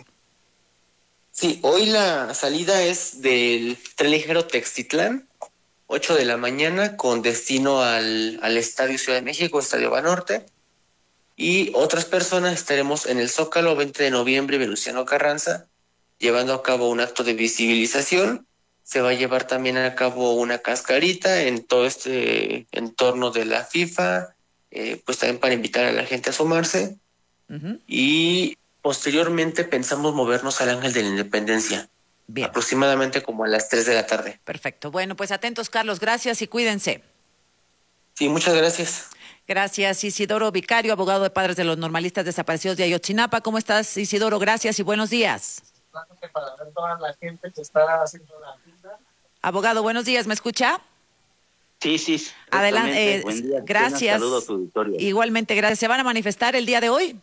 S7: Sí, hoy la salida es del tren ligero Textitlán, ocho de la mañana, con destino al, al Estadio Ciudad de México, Estadio Banorte. Y otras personas estaremos en el Zócalo, veinte de noviembre, Venustiano Carranza, llevando a cabo un acto de visibilización. Se va a llevar también a cabo una cascarita en todo este entorno de la FIFA, eh, pues también para invitar a la gente a asomarse. Uh-huh. Y posteriormente pensamos movernos al Ángel de la Independencia. Bien. Aproximadamente como a las tres de la tarde.
S2: Perfecto. Bueno, pues atentos, Carlos. Gracias y cuídense.
S7: Sí, muchas gracias.
S2: Gracias, Isidoro Vicario, abogado de padres de los normalistas desaparecidos de Ayotzinapa. ¿Cómo estás, Isidoro? Gracias y buenos días.
S18: Para ver toda la gente que está haciendo la fila.
S2: Abogado, buenos días. ¿Me escucha?
S18: Sí, sí.
S2: Adelante. Eh,
S18: Buen día.
S2: Gracias.
S18: Saludo a tu auditorio.
S2: Igualmente, gracias. ¿Se van a manifestar el día de hoy?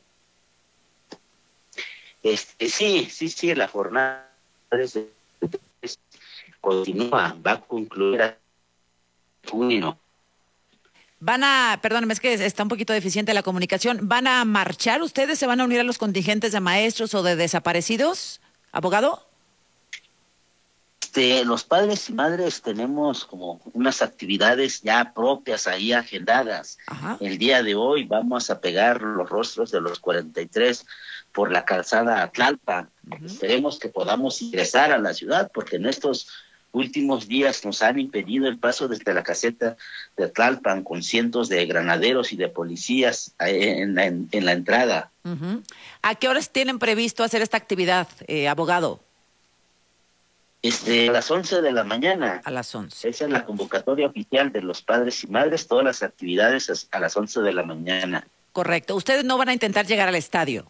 S18: Este, sí, sí, sí, la jornada desde, desde, continúa, va a concluir a junio.
S2: Van a, perdóname, es que está un poquito deficiente la comunicación, ¿van a marchar ustedes? ¿Se van a unir a los contingentes de maestros o de desaparecidos, abogado?
S18: Este, los padres y madres tenemos como unas actividades ya propias ahí agendadas. Ajá. El día de hoy vamos a pegar los rostros de los cuarenta y tres por la calzada Tlalpan. Uh-huh. Esperemos que podamos ingresar a la ciudad, porque en estos últimos días nos han impedido el paso desde la caseta de Tlalpan con cientos de granaderos y de policías en la, en, en la entrada.
S2: Uh-huh. ¿A qué horas tienen previsto hacer esta actividad, eh, abogado?
S18: Este, a las once de la mañana.
S2: A las once.
S18: Esa es la convocatoria oficial de los padres y madres, todas las actividades a las once de la mañana.
S2: Correcto. ¿Ustedes no van a intentar llegar al estadio?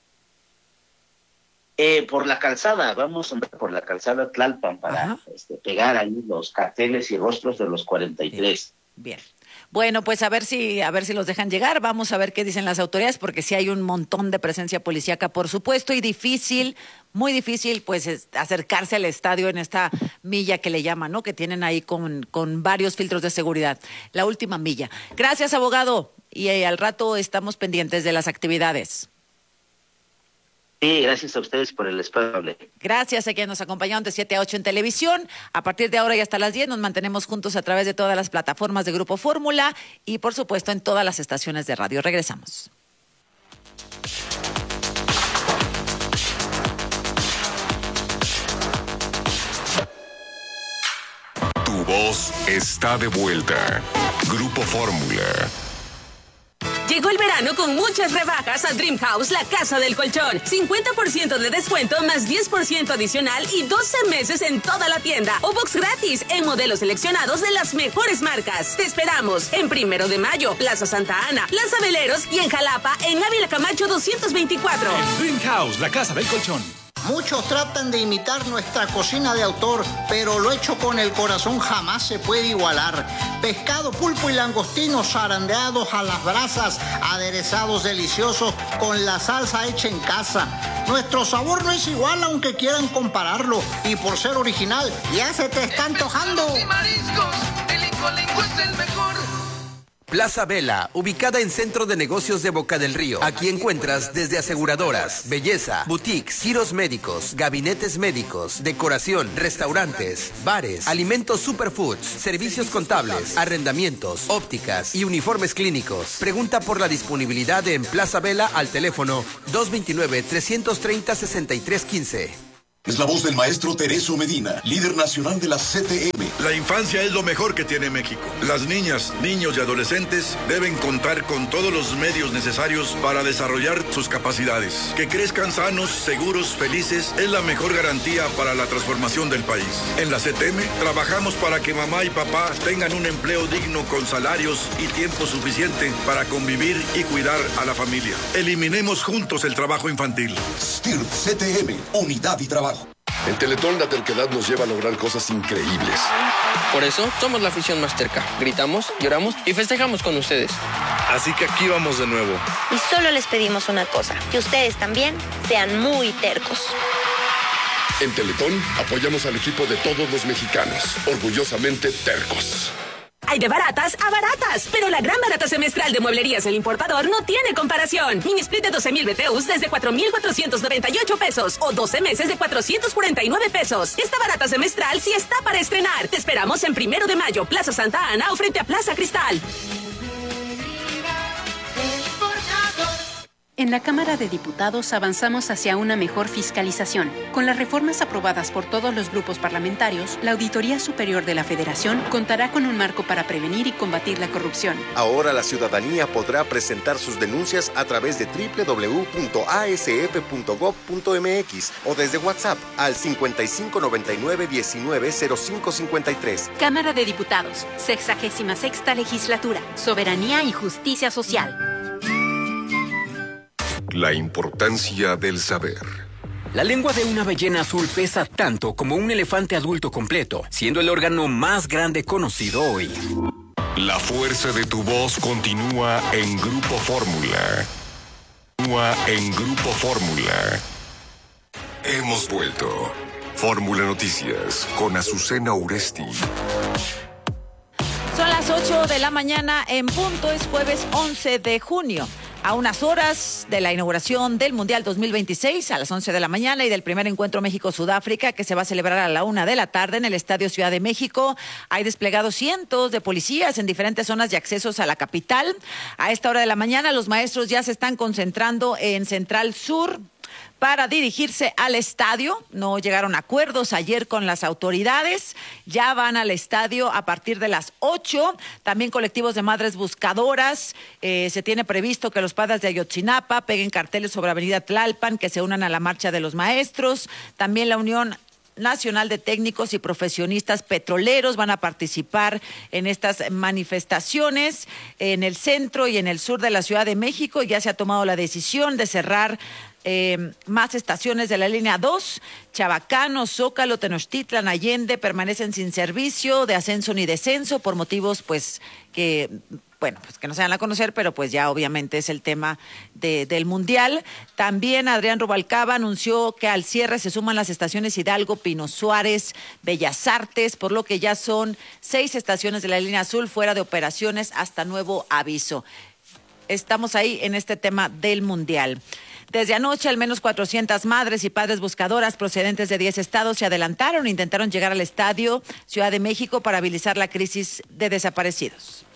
S18: Eh, por la calzada, vamos a andar por la calzada Tlalpan para este, pegar ahí los carteles y rostros de los cuarenta y tres.
S2: Bien. Bien. Bueno, pues a ver si a ver si los dejan llegar, vamos a ver qué dicen las autoridades, porque sí hay un montón de presencia policíaca, por supuesto, y difícil, muy difícil, pues es, acercarse al estadio en esta milla que le llaman, ¿no? Que tienen ahí con, con varios filtros de seguridad, la última milla. Gracias, abogado, y eh, al rato estamos pendientes de las actividades.
S18: Sí, gracias a ustedes por el espacio.
S2: Gracias a quienes nos acompañaron de siete a ocho en televisión. A partir de ahora y hasta las diez nos mantenemos juntos a través de todas las plataformas de Grupo Fórmula y, por supuesto, en todas las estaciones de radio. Regresamos.
S5: Tu voz está de vuelta. Grupo Fórmula.
S20: Llegó el verano con muchas rebajas a Dream House, la casa del colchón. cincuenta por ciento de descuento más diez por ciento adicional y doce meses en toda la tienda. O box gratis en modelos seleccionados de las mejores marcas. Te esperamos en Primero de Mayo, Plaza Santa Ana, Plaza Veleros y en Jalapa, en Ávila Camacho doscientos veinticuatro.
S22: Dream House, la casa del colchón.
S19: Muchos tratan de imitar nuestra cocina de autor, pero lo hecho con el corazón jamás se puede igualar. Pescado, pulpo y langostinos zarandeados a las brasas, aderezados deliciosos con la salsa hecha en casa. Nuestro sabor no es igual aunque quieran compararlo, y por ser original ya se te está antojando.
S22: Y mariscos, el Incolinco es el mejor.
S23: Plaza Vela, ubicada en Centro de Negocios de Boca del Río. Aquí encuentras desde aseguradoras, belleza, boutiques, giros médicos, gabinetes médicos, decoración, restaurantes, bares, alimentos superfoods, servicios contables, arrendamientos, ópticas y uniformes clínicos. Pregunta por la disponibilidad en Plaza Vela al teléfono dos dos nueve, tres tres cero, seis tres uno cinco.
S24: Es la voz del maestro Tereso Medina, líder nacional de la C T M.
S25: La infancia es lo mejor que tiene México. Las niñas, niños y adolescentes deben contar con todos los medios necesarios para desarrollar sus capacidades. Que crezcan sanos, seguros, felices es la mejor garantía para la transformación del país. En la C T M trabajamos para que mamá y papá tengan un empleo digno con salarios y tiempo suficiente para convivir y cuidar a la familia. Eliminemos juntos el trabajo infantil.
S24: S T I R P C T M, unidad y trabajo.
S26: En Teletón la terquedad nos lleva a lograr cosas increíbles.
S27: Por eso somos la afición más terca. Gritamos, lloramos y festejamos con ustedes.
S25: Así que aquí vamos de nuevo.
S28: Y solo les pedimos una cosa, que ustedes también sean muy tercos.
S26: En Teletón apoyamos al equipo de todos los mexicanos, orgullosamente tercos.
S20: Hay de baratas a baratas, pero la gran barata semestral de Mueblerías El Importador no tiene comparación. Mini split de doce mil B T Us desde cuatro mil cuatrocientos noventa y ocho pesos o doce meses de cuatrocientos cuarenta y nueve pesos. Esta barata semestral sí está para estrenar. Te esperamos en Primero de Mayo, Plaza Santa Ana o frente a Plaza Cristal.
S29: En la Cámara de Diputados avanzamos hacia una mejor fiscalización. Con las reformas aprobadas por todos los grupos parlamentarios, la Auditoría Superior de la Federación contará con un marco para prevenir y combatir la corrupción.
S30: Ahora la ciudadanía podrá presentar sus denuncias a través de doble u doble u doble u punto a s f punto gob punto m x o desde WhatsApp al cincuenta y cinco noventa y nueve diecinueve cero cinco cincuenta y tres.
S29: Cámara de Diputados, sexagésima sexta Legislatura, Soberanía y Justicia Social.
S5: La importancia del saber.
S31: La lengua de una ballena azul pesa tanto como un elefante adulto completo, siendo el órgano más grande conocido hoy.
S5: La fuerza de tu voz continúa en Grupo Fórmula. Continúa en Grupo Fórmula. Hemos vuelto. Fórmula Noticias con Azucena Uresti.
S2: Son las ocho de la mañana en punto, es jueves once de junio. A unas horas de la inauguración del Mundial dos mil veintiséis, a las once de la mañana, y del primer encuentro México-Sudáfrica, que se va a celebrar a la una de la tarde en el Estadio Ciudad de México, hay desplegados cientos de policías en diferentes zonas de accesos a la capital. A esta hora de la mañana, los maestros ya se están concentrando en Central Sur para dirigirse al estadio. No llegaron a acuerdos ayer con las autoridades. Ya van al estadio a partir de las ocho. También colectivos de madres buscadoras. Eh, se tiene previsto que los padres de Ayotzinapa peguen carteles sobre Avenida Tlalpan, que se unan a la marcha de los maestros. También la Unión Nacional de Técnicos y Profesionistas Petroleros van a participar en estas manifestaciones. En el centro y en el sur de la Ciudad de México ya se ha tomado la decisión de cerrar Eh, más estaciones de la línea dos, Chabacano, Zócalo, Tenochtitlan, Allende, permanecen sin servicio de ascenso ni descenso por motivos pues que, bueno, pues que no se dan a conocer, pero pues ya obviamente es el tema de, del Mundial. También Adrián Rubalcaba anunció que al cierre se suman las estaciones Hidalgo, Pino Suárez, Bellas Artes, por lo que ya son seis estaciones de la línea azul fuera de operaciones hasta nuevo aviso. Estamos ahí en este tema del Mundial. Desde anoche, al menos cuatrocientas madres y padres buscadoras procedentes de diez estados se adelantaron e intentaron llegar al estadio Ciudad de México para habilitar la crisis de desaparecidos.